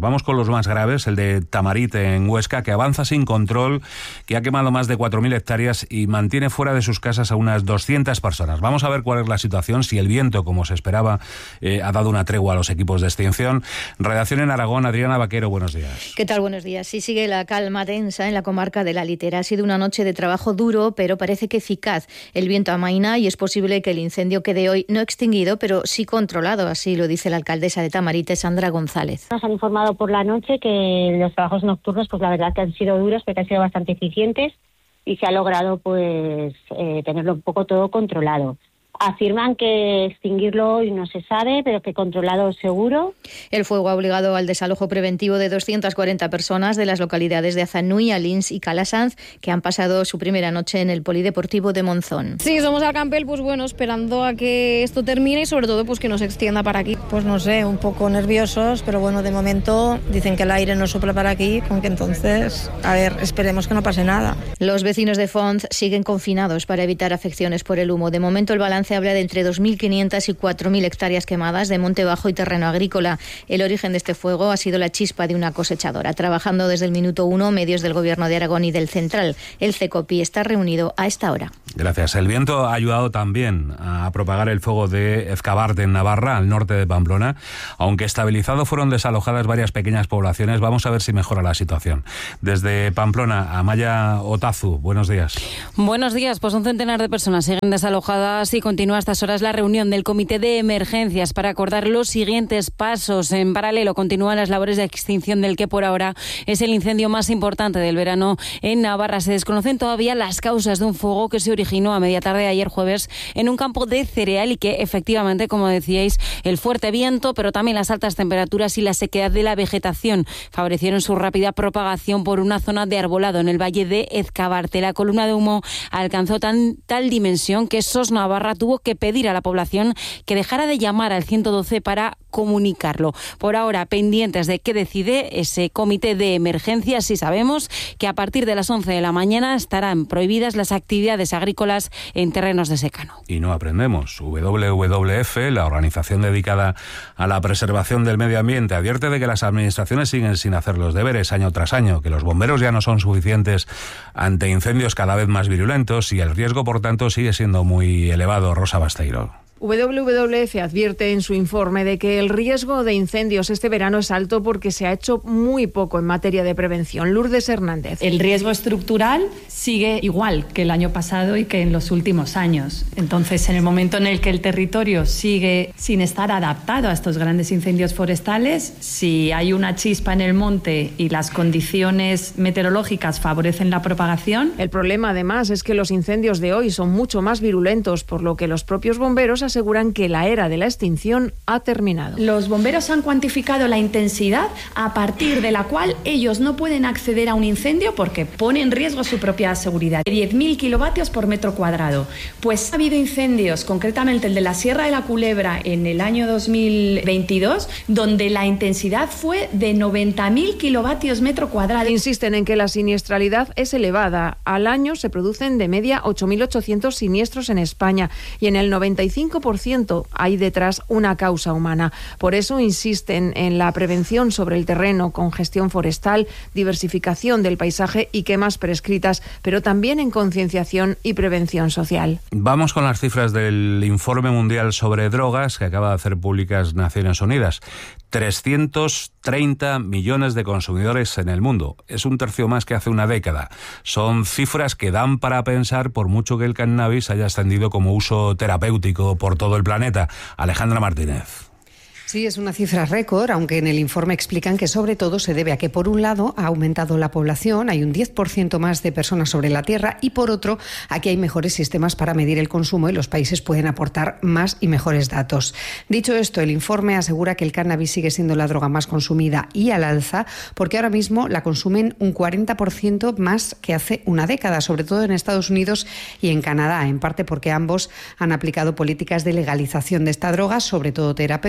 los más graves, el de Tamarite en Huesca, que avanza sin control, que ha quemado más de cuatro mil hectáreas y mantiene fuera de sus casas a unas doscientas personas. Vamos a ver cuál es la situación, si el viento, como se esperaba, eh, ha dado una tregua a los equipos de extinción. Redacción en Aragón, Adriana Vaquero, buenos días. ¿Qué tal? Buenos días. Sí, sigue la calma tensa en la comarca de la Litera. Ha sido una noche de trabajo duro, pero parece que eficaz. El viento amaina y es posible que el incendio quede hoy no extinguido, pero sí controlado, así lo dice la alcaldesa de Tamarite, Sandra González. Nos han informado por la noche que los trabajos nocturnos, pues la verdad que han sido duros, pero que han sido bastante eficientes y se ha logrado pues eh, tenerlo un poco todo controlado. Afirman que extinguirlo hoy no se sabe, pero que controlado seguro. El fuego ha obligado al desalojo preventivo de doscientas cuarenta personas de las localidades de Azanui, Alins y Calasanz, que han pasado su primera noche en el Polideportivo de Monzón. Sí, somos al Campbell, pues bueno, esperando a que esto termine y sobre todo pues que no se extienda para aquí. Pues no sé, un poco nerviosos, pero bueno, de momento dicen que el aire no sopla para aquí, aunque entonces, a ver, esperemos que no pase nada. Los vecinos de Fonz siguen confinados para evitar afecciones por el humo. De momento el balance se habla de entre dos mil quinientas y cuatro mil hectáreas quemadas de monte bajo y terreno agrícola. El origen de este fuego ha sido la chispa de una cosechadora. Trabajando desde el minuto uno, medios del Gobierno de Aragón y del Central. El CECOPI está reunido a esta hora. Gracias. El viento ha ayudado también a propagar el fuego de Ezcabarte en Navarra, al norte de Pamplona. Aunque estabilizado, fueron desalojadas varias pequeñas poblaciones. Vamos a ver si mejora la situación. Desde Pamplona, Amaya Otazu, buenos días. Buenos días. Pues un centenar de personas siguen desalojadas y continúa a estas horas la reunión del Comité de Emergencias para acordar los siguientes pasos. En paralelo continúan las labores de extinción del que por ahora es el incendio más importante del verano en Navarra. Se desconocen todavía las causas de un fuego que se originó a media tarde de ayer jueves en un campo de cereal y que efectivamente, como decíais, el fuerte viento, pero también las altas temperaturas y la sequedad de la vegetación favorecieron su rápida propagación por una zona de arbolado en el valle de Ezcabarte. La columna de humo alcanzó tan, tal dimensión que SOS Navarra tuvo que pedir a la población que dejara de llamar al ciento doce para comunicarlo. Por ahora, pendientes de qué decide ese comité de emergencias, y sabemos que a partir de las once de la mañana estarán prohibidas las actividades agrícolas en terrenos de secano. Y no aprendemos. W W F, la organización dedicada a la preservación del medio ambiente, advierte de que las administraciones siguen sin hacer los deberes año tras año, que los bomberos ya no son suficientes ante incendios cada vez más virulentos y el riesgo, por tanto, sigue siendo muy elevado. Rosa Basteiro. W W F advierte en su informe de que el riesgo de incendios este verano es alto porque se ha hecho muy poco en materia de prevención. Lourdes Hernández. El riesgo estructural sigue igual que el año pasado y que en los últimos años. Entonces, en el momento en el que el territorio sigue sin estar adaptado a estos grandes incendios forestales, si hay una chispa en el monte y las condiciones meteorológicas favorecen la propagación. El problema, además, es que los incendios de hoy son mucho más virulentos, por lo que los propios bomberos aseguran que la era de la extinción ha terminado. Los bomberos han cuantificado la intensidad a partir de la cual ellos no pueden acceder a un incendio porque pone en riesgo su propia seguridad. diez mil kilovatios por metro cuadrado. Pues ha habido incendios, concretamente el de la Sierra de la Culebra en el año dos mil veintidós, donde la intensidad fue de noventa mil kilovatios metro cuadrado. Insisten en que la siniestralidad es elevada. Al año se producen de media ocho mil ochocientos siniestros en España y en el noventa y cinco por ciento hay detrás una causa humana. Por eso insisten en la prevención sobre el terreno con gestión forestal, diversificación del paisaje y quemas prescritas, pero también en concienciación y prevención social. Vamos con las cifras del Informe Mundial sobre Drogas que acaba de hacer públicas Naciones Unidas. trescientos treinta millones de consumidores en el mundo. Es un tercio más que hace una década. Son cifras que dan para pensar, por mucho que el cannabis haya ascendido como uso terapéutico por todo el planeta. Alejandra Martínez. Sí, es una cifra récord, aunque en el informe explican que sobre todo se debe a que, por un lado, ha aumentado la población, hay un diez por ciento más de personas sobre la Tierra, y por otro, aquí hay mejores sistemas para medir el consumo y los países pueden aportar más y mejores datos. Dicho esto, el informe asegura que el cannabis sigue siendo la droga más consumida y al alza, porque ahora mismo la consumen un cuarenta por ciento más que hace una década, sobre todo en Estados Unidos y en Canadá, en parte porque ambos han aplicado políticas de legalización de esta droga, sobre todo terapéuticas,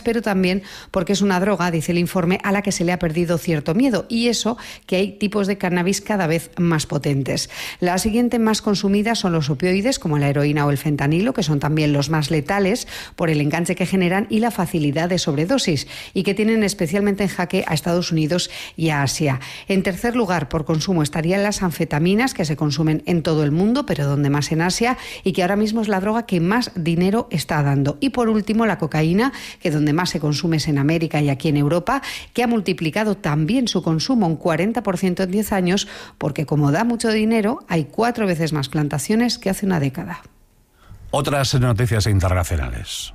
pero también porque es una droga, dice el informe, a la que se le ha perdido cierto miedo, y eso que hay tipos de cannabis cada vez más potentes. La siguiente más consumida son los opioides, como la heroína o el fentanilo, que son también los más letales por el enganche que generan y la facilidad de sobredosis, y que tienen especialmente en jaque a Estados Unidos y a Asia. En tercer lugar, por consumo, estarían las anfetaminas, que se consumen en todo el mundo, pero donde más en Asia, y que ahora mismo es la droga que más dinero está dando. Y por último, la cocaína, que donde más se consume es en América y aquí en Europa, que ha multiplicado también su consumo un cuarenta por ciento en diez años, porque como da mucho dinero, hay cuatro veces más plantaciones que hace una década. Otras noticias internacionales.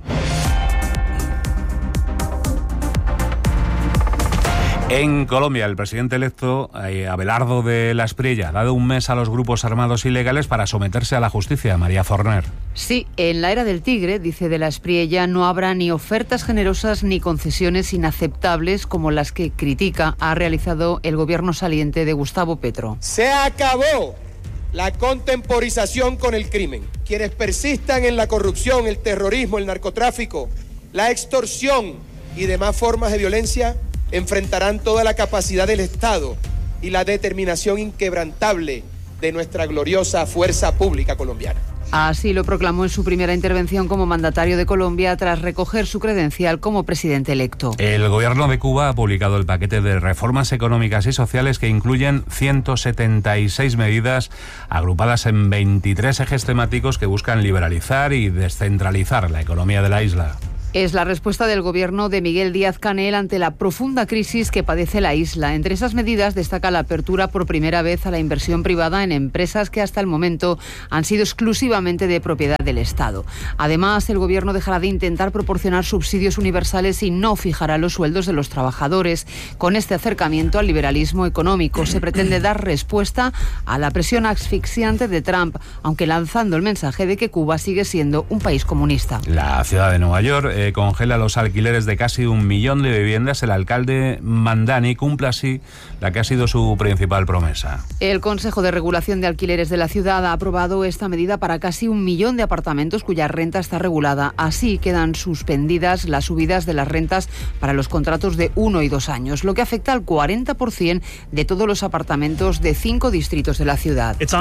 En Colombia, el presidente electo, eh, Abelardo de la Espriella, ha dado un mes a los grupos armados ilegales para someterse a la justicia. María Forner. Sí, en la era del tigre, dice de la Espriella, no habrá ni ofertas generosas ni concesiones inaceptables como las que critica ha realizado el gobierno saliente de Gustavo Petro. Se acabó la contemporización con el crimen. Quienes persistan en la corrupción, el terrorismo, el narcotráfico, la extorsión y demás formas de violencia enfrentarán toda la capacidad del Estado y la determinación inquebrantable de nuestra gloriosa fuerza pública colombiana. Así lo proclamó en su primera intervención como mandatario de Colombia tras recoger su credencial como presidente electo. El gobierno de Cuba ha publicado el paquete de reformas económicas y sociales que incluyen ciento setenta y seis medidas agrupadas en veintitrés ejes temáticos que buscan liberalizar y descentralizar la economía de la isla. Es la respuesta del gobierno de Miguel Díaz-Canel ante la profunda crisis que padece la isla. Entre esas medidas destaca la apertura por primera vez a la inversión privada en empresas que hasta el momento han sido exclusivamente de propiedad del Estado. Además, el gobierno dejará de intentar proporcionar subsidios universales y no fijará los sueldos de los trabajadores. Con este acercamiento al liberalismo económico se pretende dar respuesta a la presión asfixiante de Trump, aunque lanzando el mensaje de que Cuba sigue siendo un país comunista. La ciudad de Nueva York eh, congela los alquileres de casi un millón de viviendas. El alcalde Mandani cumple así la que ha sido su principal promesa. El Consejo de Regulación de Alquileres de la ciudad ha aprobado esta medida para casi un millón de apartamentos cuya renta está regulada. Así quedan suspendidas las subidas de las rentas para los contratos de uno y dos años, lo que afecta al cuarenta por ciento de todos los apartamentos de cinco distritos de la ciudad. Es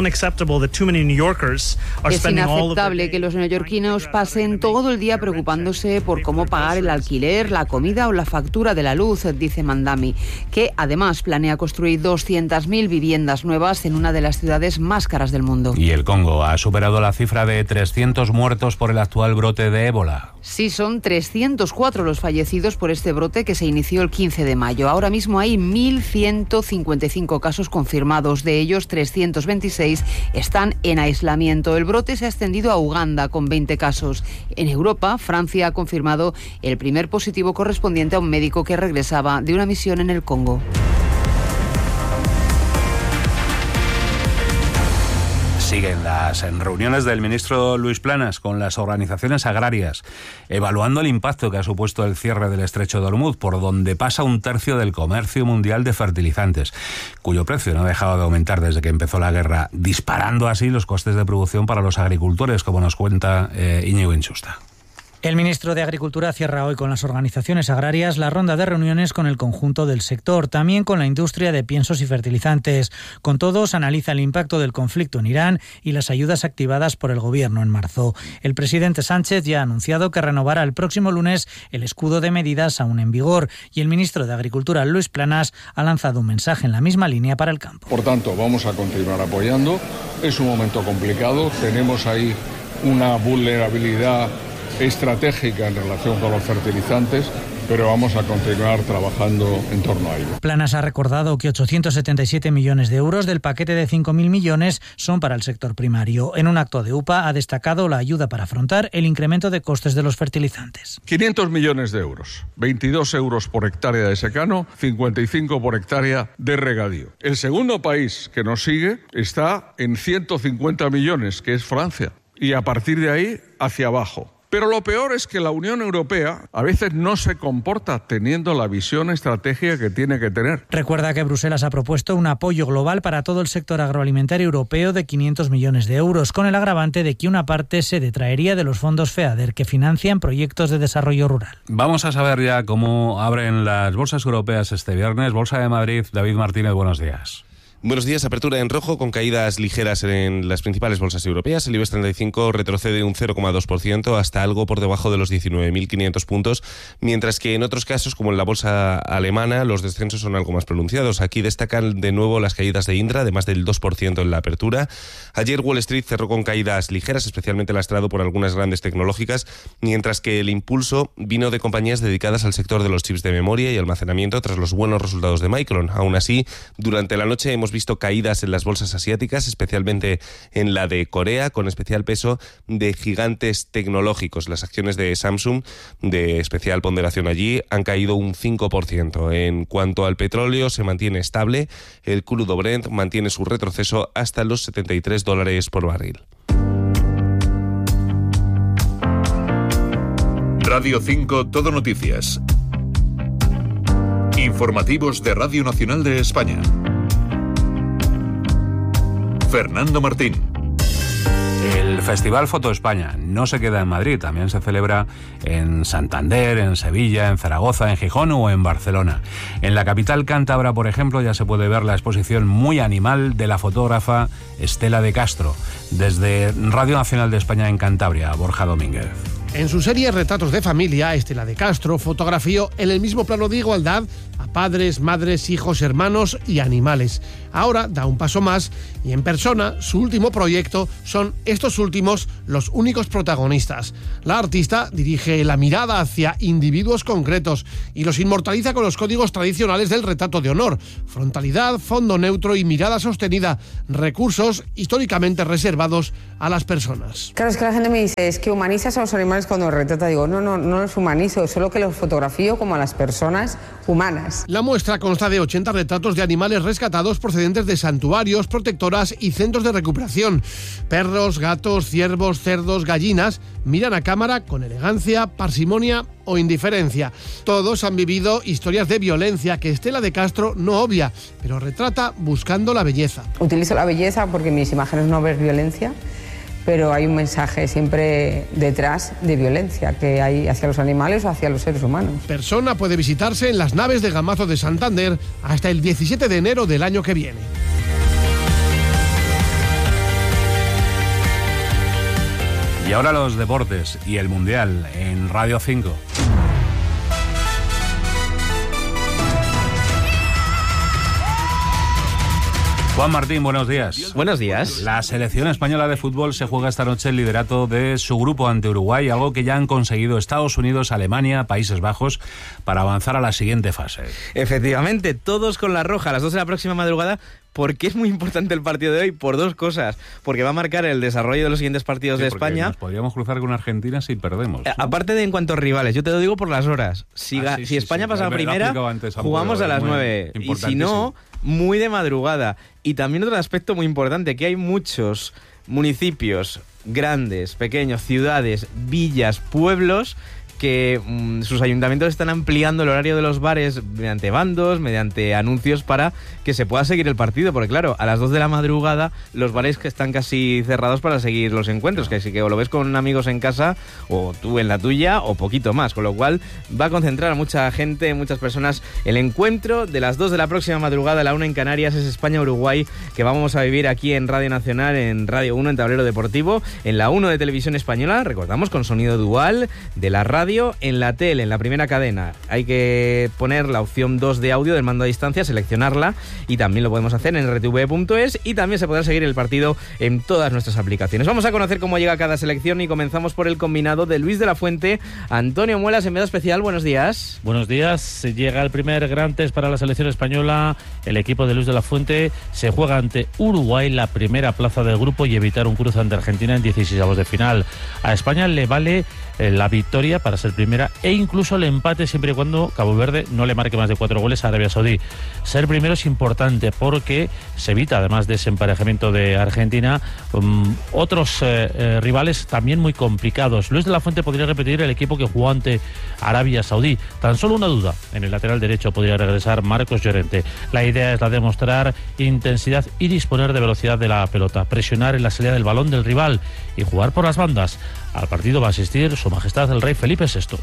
inaceptable que los neoyorquinos pasen todo el día preocupándose por cómo pagar el alquiler, la comida o la factura de la luz, dice Mandami, que además planea construir doscientas mil viviendas nuevas en una de las ciudades más caras del mundo. Y el Congo ha superado la cifra de trescientos muertos por el actual brote de ébola. Sí, son trescientos cuatro los fallecidos por este brote que se inició el quince de mayo. Ahora mismo hay mil ciento cincuenta y cinco casos confirmados. De ellos, trescientos veintiséis están en aislamiento. El brote se ha extendido a Uganda con veinte casos. En Europa, Francia ha confirmado el primer positivo correspondiente a un médico que regresaba de una misión en el Congo. Siguen las reuniones del ministro Luis Planas con las organizaciones agrarias, evaluando el impacto que ha supuesto el cierre del estrecho de Hormuz, por donde pasa un tercio del comercio mundial de fertilizantes, cuyo precio no ha dejado de aumentar desde que empezó la guerra, disparando así los costes de producción para los agricultores, como nos cuenta eh, Íñigo Inchusta. El ministro de Agricultura cierra hoy con las organizaciones agrarias la ronda de reuniones con el conjunto del sector, también con la industria de piensos y fertilizantes. Con todos analiza el impacto del conflicto en Irán y las ayudas activadas por el gobierno en marzo. El presidente Sánchez ya ha anunciado que renovará el próximo lunes el escudo de medidas aún en vigor, y el ministro de Agricultura, Luis Planas, ha lanzado un mensaje en la misma línea para el campo. Por tanto, vamos a continuar apoyando. Es un momento complicado, tenemos ahí una vulnerabilidad estratégica en relación con los fertilizantes, pero vamos a continuar trabajando en torno a ello. Planas ha recordado que ochocientos setenta y siete millones de euros del paquete de cinco mil millones son para el sector primario. En un acto de U P A ha destacado la ayuda para afrontar el incremento de costes de los fertilizantes. quinientos millones de euros, veintidós euros por hectárea de secano, cincuenta y cinco por hectárea de regadío. El segundo país que nos sigue está en ciento cincuenta millones, que es Francia, y a partir de ahí hacia abajo. Pero lo peor es que la Unión Europea a veces no se comporta teniendo la visión estratégica que tiene que tener. Recuerda que Bruselas ha propuesto un apoyo global para todo el sector agroalimentario europeo de quinientos millones de euros, con el agravante de que una parte se detraería de los fondos FEADER que financian proyectos de desarrollo rural. Vamos a saber ya cómo abren las bolsas europeas este viernes. Bolsa de Madrid, David Martínez, buenos días. Buenos días. Apertura en rojo con caídas ligeras en las principales bolsas europeas. El IBEX treinta y cinco retrocede un cero coma dos por ciento hasta algo por debajo de los diecinueve mil quinientos puntos, mientras que en otros casos, como en la bolsa alemana, los descensos son algo más pronunciados. Aquí destacan de nuevo las caídas de Indra, de más del dos por ciento en la apertura. Ayer Wall Street cerró con caídas ligeras, especialmente lastrado por algunas grandes tecnológicas, mientras que el impulso vino de compañías dedicadas al sector de los chips de memoria y almacenamiento tras los buenos resultados de Micron. Aún así, durante la noche hemos visto caídas en las bolsas asiáticas, especialmente en la de Corea, con especial peso de gigantes tecnológicos. Las acciones de Samsung, de especial ponderación allí, han caído un cinco por ciento. En cuanto al petróleo, se mantiene estable. El crudo Brent mantiene su retroceso hasta los setenta y tres dólares por barril. Radio cinco Todo Noticias. Informativos de Radio Nacional de España. Fernando Martín. El Festival Foto España no se queda en Madrid, también se celebra en Santander, en Sevilla, en Zaragoza, en Gijón o en Barcelona. En la capital cántabra, por ejemplo, ya se puede ver la exposición Muy Animal de la fotógrafa Estela de Castro, desde Radio Nacional de España en Cantabria, Borja Domínguez. En su serie Retratos de Familia, Estela de Castro fotografió en el mismo plano de igualdad a padres, madres, hijos, hermanos y animales. Ahora da un paso más y en persona su último proyecto son estos últimos los únicos protagonistas. La artista dirige la mirada hacia individuos concretos y los inmortaliza con los códigos tradicionales del retrato de honor: frontalidad, fondo neutro y mirada sostenida, recursos históricamente reservados a las personas. Claro, es que la gente me dice, es que humanizas a los animales cuando los retrata. Digo, no, no, no los humanizo, solo que los fotografío como a las personas humanas. La muestra consta de ochenta retratos de animales rescatados procedentes de santuarios, protectoras y centros de recuperación. Perros, gatos, ciervos, cerdos, gallinas miran a cámara con elegancia, parsimonia o indiferencia. Todos han vivido historias de violencia que Estela de Castro no obvia, pero retrata buscando la belleza. Utilizo la belleza porque en mis imágenes no ves violencia, pero hay un mensaje siempre detrás de violencia que hay hacia los animales o hacia los seres humanos. Persona puede visitarse en las naves de Gamazo de Santander hasta el diecisiete de enero del año que viene. Y ahora los deportes y el Mundial en Radio cinco. Juan Martín, buenos días. Buenos días. La selección española de fútbol se juega esta noche el liderato de su grupo ante Uruguay, algo que ya han conseguido Estados Unidos, Alemania, Países Bajos, para avanzar a la siguiente fase. Efectivamente, todos con la roja a las dos de la próxima madrugada. ¿Por qué es muy importante el partido de hoy? Por dos cosas. Porque va a marcar el desarrollo de los siguientes partidos sí, de España. Nos podríamos cruzar con Argentina si perdemos, ¿no? Aparte de en cuanto a rivales, yo te lo digo por las horas. Si, ah, sí, si sí, España sí, pasa sí. primera, antes, jugamos a las nueve. Y si no, muy de madrugada. Y también otro aspecto muy importante, que hay muchos municipios grandes, pequeños, ciudades, villas, pueblos que mmm, sus ayuntamientos están ampliando el horario de los bares mediante bandos, mediante anuncios para que se pueda seguir el partido, porque claro, a las dos de la madrugada los bares que están casi cerrados para seguir los encuentros, que así que o lo ves con amigos en casa o tú en la tuya o poquito más, con lo cual va a concentrar a mucha gente, muchas personas. El encuentro de las dos de la próxima madrugada, a la una en Canarias, es España-Uruguay, que vamos a vivir aquí en Radio Nacional, en Radio uno, en Tablero Deportivo, en la uno de Televisión Española, recordamos, con sonido dual de la radio, en la tele, en la primera cadena. Hay que poner la opción dos de audio del mando a distancia, seleccionarla, y también lo podemos hacer en r t v punto es, y también se podrá seguir el partido en todas nuestras aplicaciones. Vamos a conocer cómo llega cada selección y comenzamos por el combinado de Luis de la Fuente. Antonio Muelas, enviado especial, buenos días. Buenos días. Llega el primer gran test para la selección española. El equipo de Luis de la Fuente se juega ante Uruguay la primera plaza del grupo y evitar un cruce ante Argentina en dieciséisavos de final. A España le vale eh, la victoria para ser primera e incluso el empate siempre y cuando Cabo Verde no le marque más de cuatro goles a Arabia Saudí. Ser primero es importante porque se evita, además de ese emparejamiento de Argentina, um, otros eh, eh, rivales también muy complicados. Luis de la Fuente podría repetir el equipo que jugó ante Arabia Saudí. Tan solo una duda, en el lateral derecho podría regresar Marcos Llorente. La idea es la de mostrar intensidad y disponer de velocidad de la pelota, presionar en la salida del balón del rival y jugar por las bandas. Al partido va a asistir Su Majestad el Rey Felipe sexto.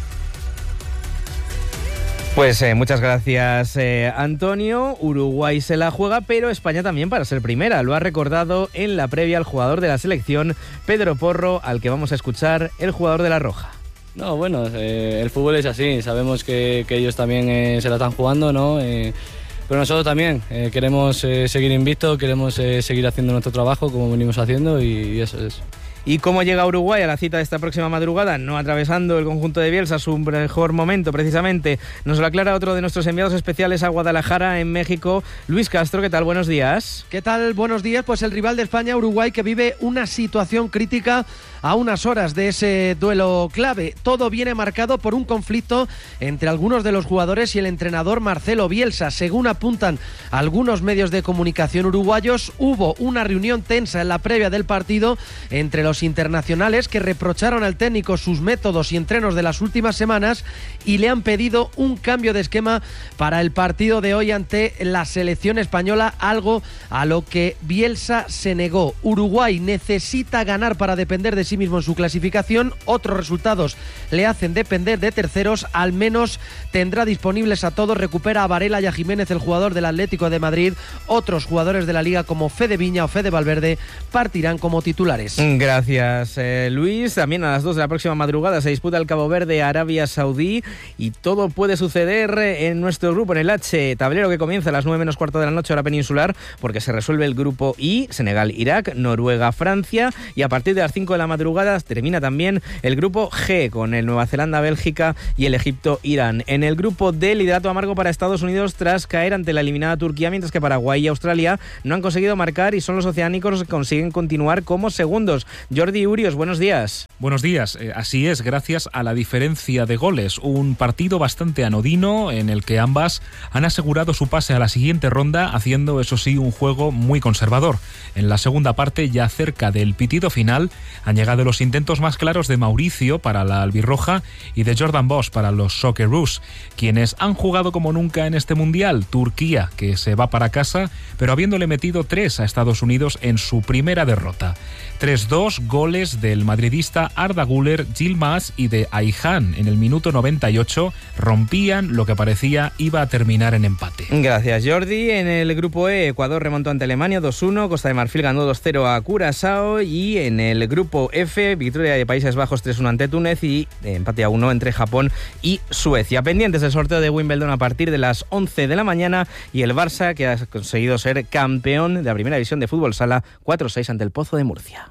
Pues eh, muchas gracias, eh, Antonio. Uruguay se la juega, pero España también para ser primera. Lo ha recordado en la previa el jugador de la selección, Pedro Porro, al que vamos a escuchar, el jugador de la Roja. No, bueno, eh, el fútbol es así. Sabemos que, que ellos también eh, se la están jugando, ¿no? Eh, pero nosotros también eh, queremos eh, seguir invictos, queremos eh, seguir haciendo nuestro trabajo como venimos haciendo y, y eso es. ¿Y cómo llega Uruguay a la cita de esta próxima madrugada? No atravesando el conjunto de Bielsa su mejor momento, precisamente. Nos lo aclara otro de nuestros enviados especiales a Guadalajara, en México, Luis Castro. ¿Qué tal? Buenos días. ¿Qué tal? Buenos días. Pues el rival de España, Uruguay, que vive una situación crítica a unas horas de ese duelo clave. Todo viene marcado por un conflicto entre algunos de los jugadores y el entrenador Marcelo Bielsa. Según apuntan algunos medios de comunicación uruguayos, hubo una reunión tensa en la previa del partido entre los internacionales que reprocharon al técnico sus métodos y entrenos de las últimas semanas y le han pedido un cambio de esquema para el partido de hoy ante la selección española, algo a lo que Bielsa se negó. Uruguay necesita ganar para depender de sí mismo en su clasificación. Otros resultados le hacen depender de terceros. Al menos tendrá disponibles a todos. Recupera a Varela y a Jiménez, el jugador del Atlético de Madrid. Otros jugadores de la Liga como Fede Viña o Fede Valverde partirán como titulares. Gracias. Gracias, eh, Luis. También a las dos de la próxima madrugada se disputa el Cabo Verde Arabia Saudí y todo puede suceder en nuestro grupo, en el H, tablero que comienza a las nueve menos cuarto de la noche hora peninsular, porque se resuelve el grupo I, Senegal, Irak, Noruega, Francia, y a partir de las cinco de la madrugada termina también el grupo G con el Nueva Zelanda, Bélgica y el Egipto, Irán. En el grupo D, liderato amargo para Estados Unidos tras caer ante la eliminada Turquía, mientras que Paraguay y Australia no han conseguido marcar y son los oceánicos los que consiguen continuar como segundos. Jordi Urios, buenos días. Buenos días, eh, así es, gracias a la diferencia de goles. Un partido bastante anodino en el que ambas han asegurado su pase a la siguiente ronda, haciendo, eso sí, un juego muy conservador. En la segunda parte, ya cerca del pitido final, han llegado los intentos más claros de Mauricio para la albirroja y de Jordan Bosch para los Socceroos, quienes han jugado como nunca en este mundial. Turquía, que se va para casa, pero habiéndole metido tres a Estados Unidos en su primera derrota. tres dos, goles del madridista Arda Güler, Yilmaz y de Ayhan en el minuto noventa y ocho rompían lo que parecía iba a terminar en empate. Gracias, Jordi. En el grupo E, Ecuador remontó ante Alemania dos uno, Costa de Marfil ganó dos cero a Curazao, y en el grupo F, victoria de Países Bajos tres uno ante Túnez y empate a uno entre Japón y Suecia. Pendientes del sorteo de Wimbledon a partir de las once de la mañana y el Barça, que ha conseguido ser campeón de la primera división de fútbol sala cuatro seis ante el Pozo de Murcia.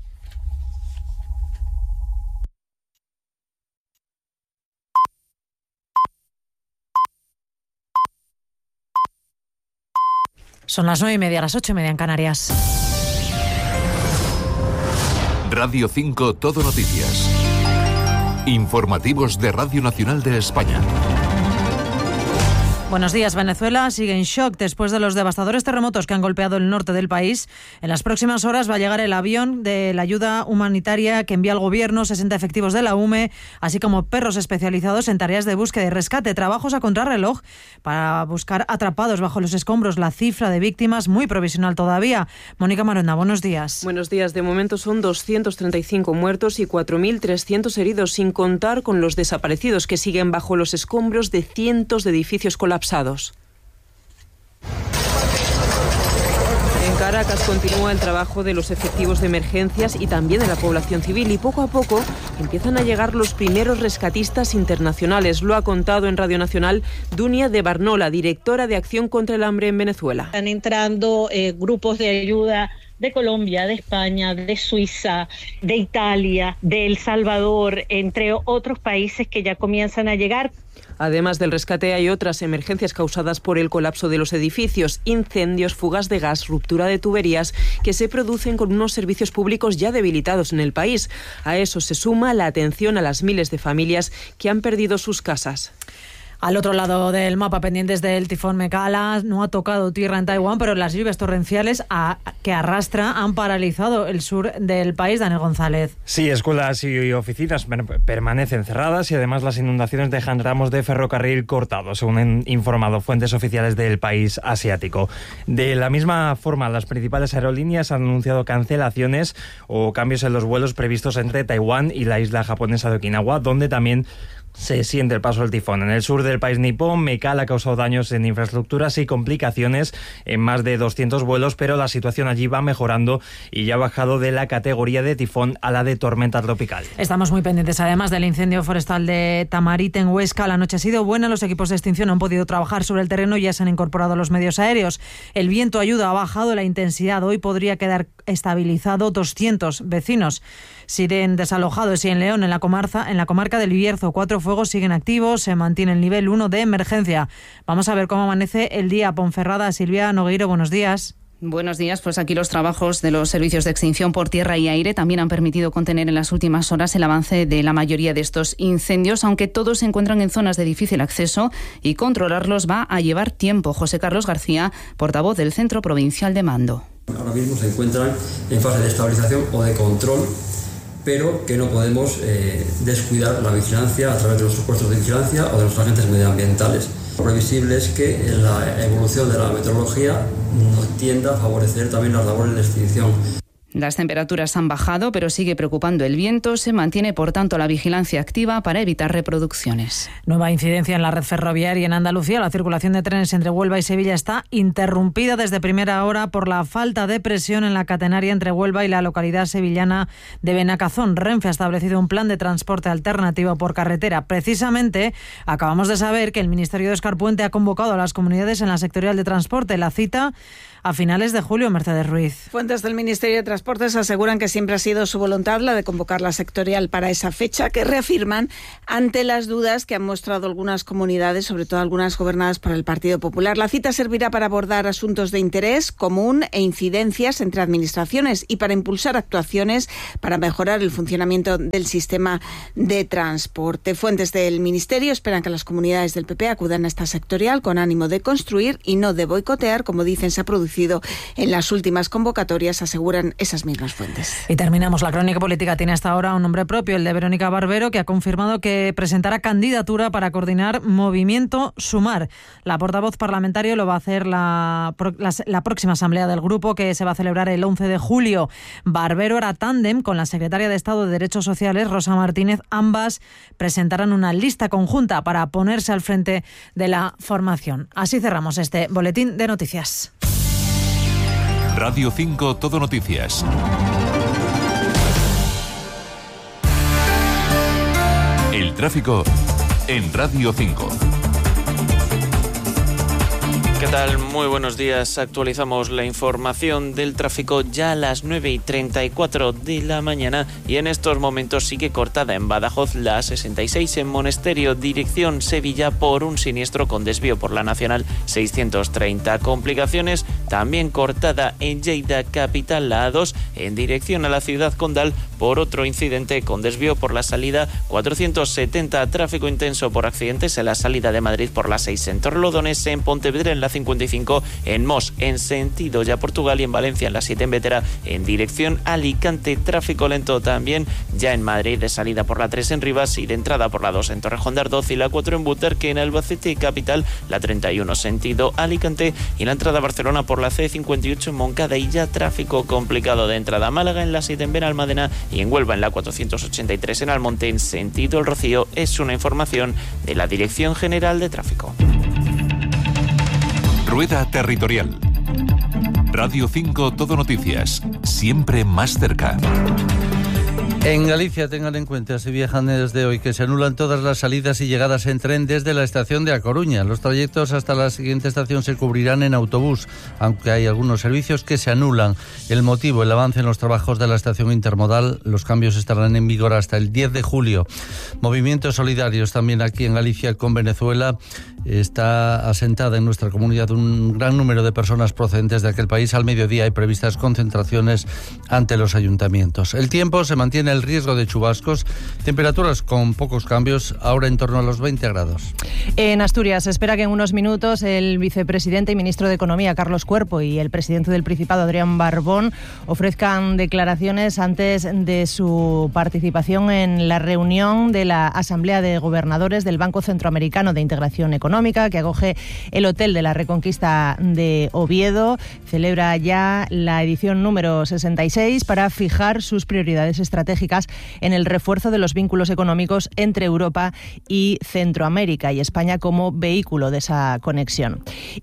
Son las nueve y media, las ocho y media en Canarias. Radio cinco Todo Noticias. Informativos de Radio Nacional de España. Buenos días. Venezuela sigue en shock después de los devastadores terremotos que han golpeado el norte del país. En las próximas horas va a llegar el avión de la ayuda humanitaria que envía el gobierno, sesenta efectivos de la U M E, así como perros especializados en tareas de búsqueda y rescate. Trabajos a contrarreloj para buscar atrapados bajo los escombros. La cifra de víctimas muy provisional todavía. Mónica Marona, buenos días. Buenos días. De momento son doscientos treinta y cinco muertos y cuatro mil trescientos heridos, sin contar con los desaparecidos que siguen bajo los escombros de cientos de edificios colapsados. En Caracas continúa el trabajo de los efectivos de emergencias y también de la población civil, y poco a poco empiezan a llegar los primeros rescatistas internacionales. Lo ha contado en Radio Nacional Dunia de Barnola, directora de Acción contra el Hambre en Venezuela. Están entrando eh, grupos de ayuda de Colombia, de España, de Suiza, de Italia, de El Salvador, entre otros países que ya comienzan a llegar. Además del rescate, hay otras emergencias causadas por el colapso de los edificios, incendios, fugas de gas, ruptura de tuberías, que se producen con unos servicios públicos ya debilitados en el país. A eso se suma la atención a las miles de familias que han perdido sus casas. Al otro lado del mapa, pendientes del tifón Mekala, no ha tocado tierra en Taiwán, pero las lluvias torrenciales a, que arrastra han paralizado el sur del país. Daniel González. Sí, escuelas y oficinas permanecen cerradas y además las inundaciones dejan tramos de ferrocarril cortados, según han informado fuentes oficiales del país asiático. De la misma forma, las principales aerolíneas han anunciado cancelaciones o cambios en los vuelos previstos entre Taiwán y la isla japonesa de Okinawa, donde también se siente el paso del tifón. En el sur del país nipón, Mekala ha causado daños en infraestructuras y complicaciones en más de doscientos vuelos, pero la situación allí va mejorando y ya ha bajado de la categoría de tifón a la de tormenta tropical. Estamos muy pendientes además del incendio forestal de Tamarit en Huesca. La noche ha sido buena, los equipos de extinción han podido trabajar sobre el terreno y ya se han incorporado los medios aéreos. El viento ayuda, ha bajado la intensidad. Hoy podría quedar estabilizado. doscientos vecinos siguen desalojados y en León, en la comarca, en la comarca del Bierzo, cuatro fuegos siguen activos, se mantiene el nivel uno de emergencia. Vamos a ver cómo amanece el día. Ponferrada, Silvia Nogueiro, buenos días. Buenos días, pues aquí los trabajos de los servicios de extinción por tierra y aire también han permitido contener en las últimas horas el avance de la mayoría de estos incendios, aunque todos se encuentran en zonas de difícil acceso y controlarlos va a llevar tiempo. José Carlos García, portavoz del Centro Provincial de Mando. Ahora mismo se encuentran en fase de estabilización o de control, pero que no podemos eh, descuidar la vigilancia a través de nuestros puestos de vigilancia o de los agentes medioambientales. Lo previsible es que la evolución de la meteorología nos tienda a favorecer también las labores de extinción. Las temperaturas han bajado, pero sigue preocupando el viento. Se mantiene, por tanto, la vigilancia activa para evitar reproducciones. Nueva incidencia en la red ferroviaria en Andalucía. La circulación de trenes entre Huelva y Sevilla está interrumpida desde primera hora por la falta de presión en la catenaria entre Huelva y la localidad sevillana de Benacazón. Renfe ha establecido un plan de transporte alternativo por carretera. Precisamente, acabamos de saber que el Ministerio de Óscar Puente ha convocado a las comunidades en la sectorial de transporte. La cita a finales de julio. Mercedes Ruiz. Fuentes del Ministerio de Transportes aseguran que siempre ha sido su voluntad la de convocar la sectorial para esa fecha, que reafirman ante las dudas que han mostrado algunas comunidades, sobre todo algunas gobernadas por el Partido Popular. La cita servirá para abordar asuntos de interés común e incidencias entre administraciones y para impulsar actuaciones para mejorar el funcionamiento del sistema de transporte. Fuentes del Ministerio esperan que las comunidades del P P acudan a esta sectorial con ánimo de construir y no de boicotear, como dicen se ha producido en las últimas convocatorias, aseguran esas mismas fuentes. Y terminamos. La crónica política tiene hasta ahora un nombre propio, el de Verónica Barbero, que ha confirmado que presentará candidatura para coordinar Movimiento Sumar. La portavoz parlamentaria lo va a hacer la, la, la próxima asamblea del grupo, que se va a celebrar el once de julio. Barbero hará tándem con la secretaria de Estado de Derechos Sociales, Rosa Martínez. Ambas presentarán una lista conjunta para ponerse al frente de la formación. Así cerramos este boletín de noticias. Radio cinco Todo Noticias. El tráfico en Radio cinco. ¿Qué tal? Muy buenos días. Actualizamos la información del tráfico ya a las nueve y treinta y cuatro de la mañana y en estos momentos sigue cortada en Badajoz la sesenta y seis en Monesterio, dirección Sevilla, por un siniestro con desvío por la Nacional seiscientos treinta. Complicaciones también cortada en Lleida capital, la A dos, en dirección a la ciudad condal por otro incidente con desvío por la salida cuatrocientos setenta. Tráfico intenso por accidentes en la salida de Madrid por la seis en Torlodones, en Pontevedra en la cincuenta y cinco, en Mos en sentido ya Portugal y en Valencia en la siete en Vétera en dirección Alicante. Tráfico lento también ya en Madrid de salida por la tres en Rivas y de entrada por la dos en Torrejón de Ardoz y la cuatro en Butarque, en Albacete capital la treinta y uno sentido Alicante y la entrada a Barcelona por la C cincuenta y ocho en Moncada y ya tráfico complicado de entrada a Málaga en la siete en Benalmádena y en Huelva en la cuatrocientos ochenta y tres en Almonte en sentido El Rocío. Es una información de la Dirección General de Tráfico. Rueda Territorial. Radio cinco Todo Noticias, siempre más cerca. En Galicia, tengan en cuenta, si viajan desde hoy, que se anulan todas las salidas y llegadas en tren desde la estación de A Coruña. Los trayectos hasta la siguiente estación se cubrirán en autobús, aunque hay algunos servicios que se anulan. El motivo, el avance en los trabajos de la estación intermodal. Los cambios estarán en vigor hasta el diez de julio. Movimientos solidarios también aquí en Galicia con Venezuela. Está asentada en nuestra comunidad un gran número de personas procedentes de aquel país. Al mediodía hay previstas concentraciones ante los ayuntamientos. El tiempo, se mantiene el riesgo de chubascos, temperaturas con pocos cambios, ahora en torno a los veinte grados. En Asturias se espera que en unos minutos el vicepresidente y ministro de Economía, Carlos Cuerpo, y el presidente del Principado, Adrián Barbón, ofrezcan declaraciones antes de su participación en la reunión de la Asamblea de Gobernadores del Banco Centroamericano de Integración Económica, que acoge el Hotel de la Reconquista de Oviedo. Celebra ya la edición número sesenta y seis para fijar sus prioridades estratégicas en el refuerzo de los vínculos económicos entre Europa y Centroamérica y España como vehículo de esa conexión.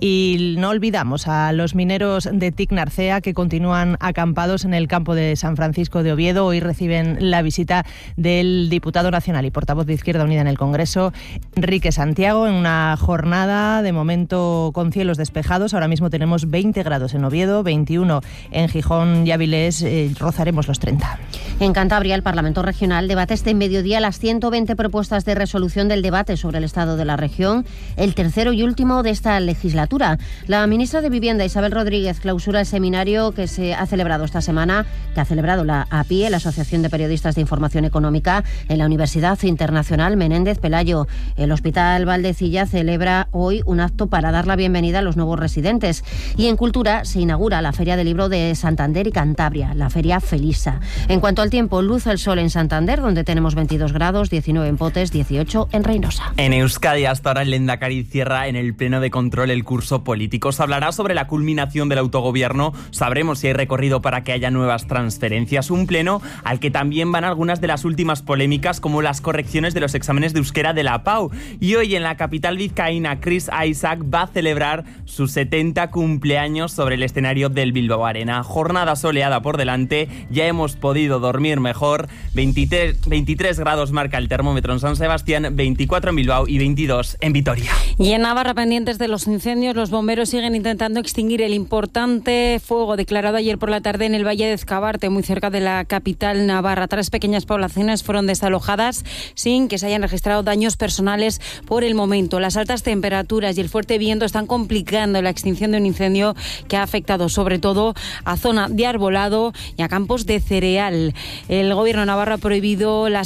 Y no olvidamos a los mineros de T I C Narcea, que continúan acampados en el campo de San Francisco de Oviedo. Hoy reciben la visita del diputado nacional y portavoz de Izquierda Unida en el Congreso, Enrique Santiago, en una jornada de momento con cielos despejados. Ahora mismo tenemos veinte grados en Oviedo, veintiuno en Gijón y Avilés, eh, rozaremos los treinta. En Cantabria, el Parlamento Regional debate este mediodía las ciento veinte propuestas de resolución del debate sobre el estado de la región, el tercero y último de esta legislatura. La ministra de Vivienda, Isabel Rodríguez, clausura el seminario que se ha celebrado esta semana, que ha celebrado la A P I E, la Asociación de Periodistas de Información Económica, en la Universidad Internacional Menéndez Pelayo. El Hospital Valdecilla celebra hoy un acto para dar la bienvenida a los nuevos residentes. Y en Cultura se inaugura la Feria del Libro de Santander y Cantabria, la Feria Felisa. En cuanto al tiempo, luz el sol en Santander, donde tenemos veintidós grados, diecinueve en Potes, dieciocho en Reynosa. En Euskadi, hasta ahora el Lehendakari cierra en el pleno de control el curso político. Se hablará sobre la culminación del autogobierno, sabremos si hay recorrido para que haya nuevas transferencias. Un pleno al que también van algunas de las últimas polémicas, como las correcciones de los exámenes de euskera de la P A U. Y hoy en la capital vizcaína, Chris Isaac va a celebrar sus setenta cumpleaños sobre el escenario del Bilbao Arena. Jornada soleada por delante, ya hemos podido dormir mejor. veintitrés, veintitrés grados marca el termómetro en San Sebastián, veinticuatro en Bilbao y veintidós en Vitoria. Y en Navarra, pendientes de los incendios, los bomberos siguen intentando extinguir el importante fuego declarado ayer por la tarde en el Valle de Ezcabarte, muy cerca de la capital navarra. Tres pequeñas poblaciones fueron desalojadas sin que se hayan registrado daños personales por el momento. Las altas temperaturas y el fuerte viento están complicando la extinción de un incendio que ha afectado sobre todo a zona de arbolado y a campos de cereal. El gobierno navarro ha prohibido las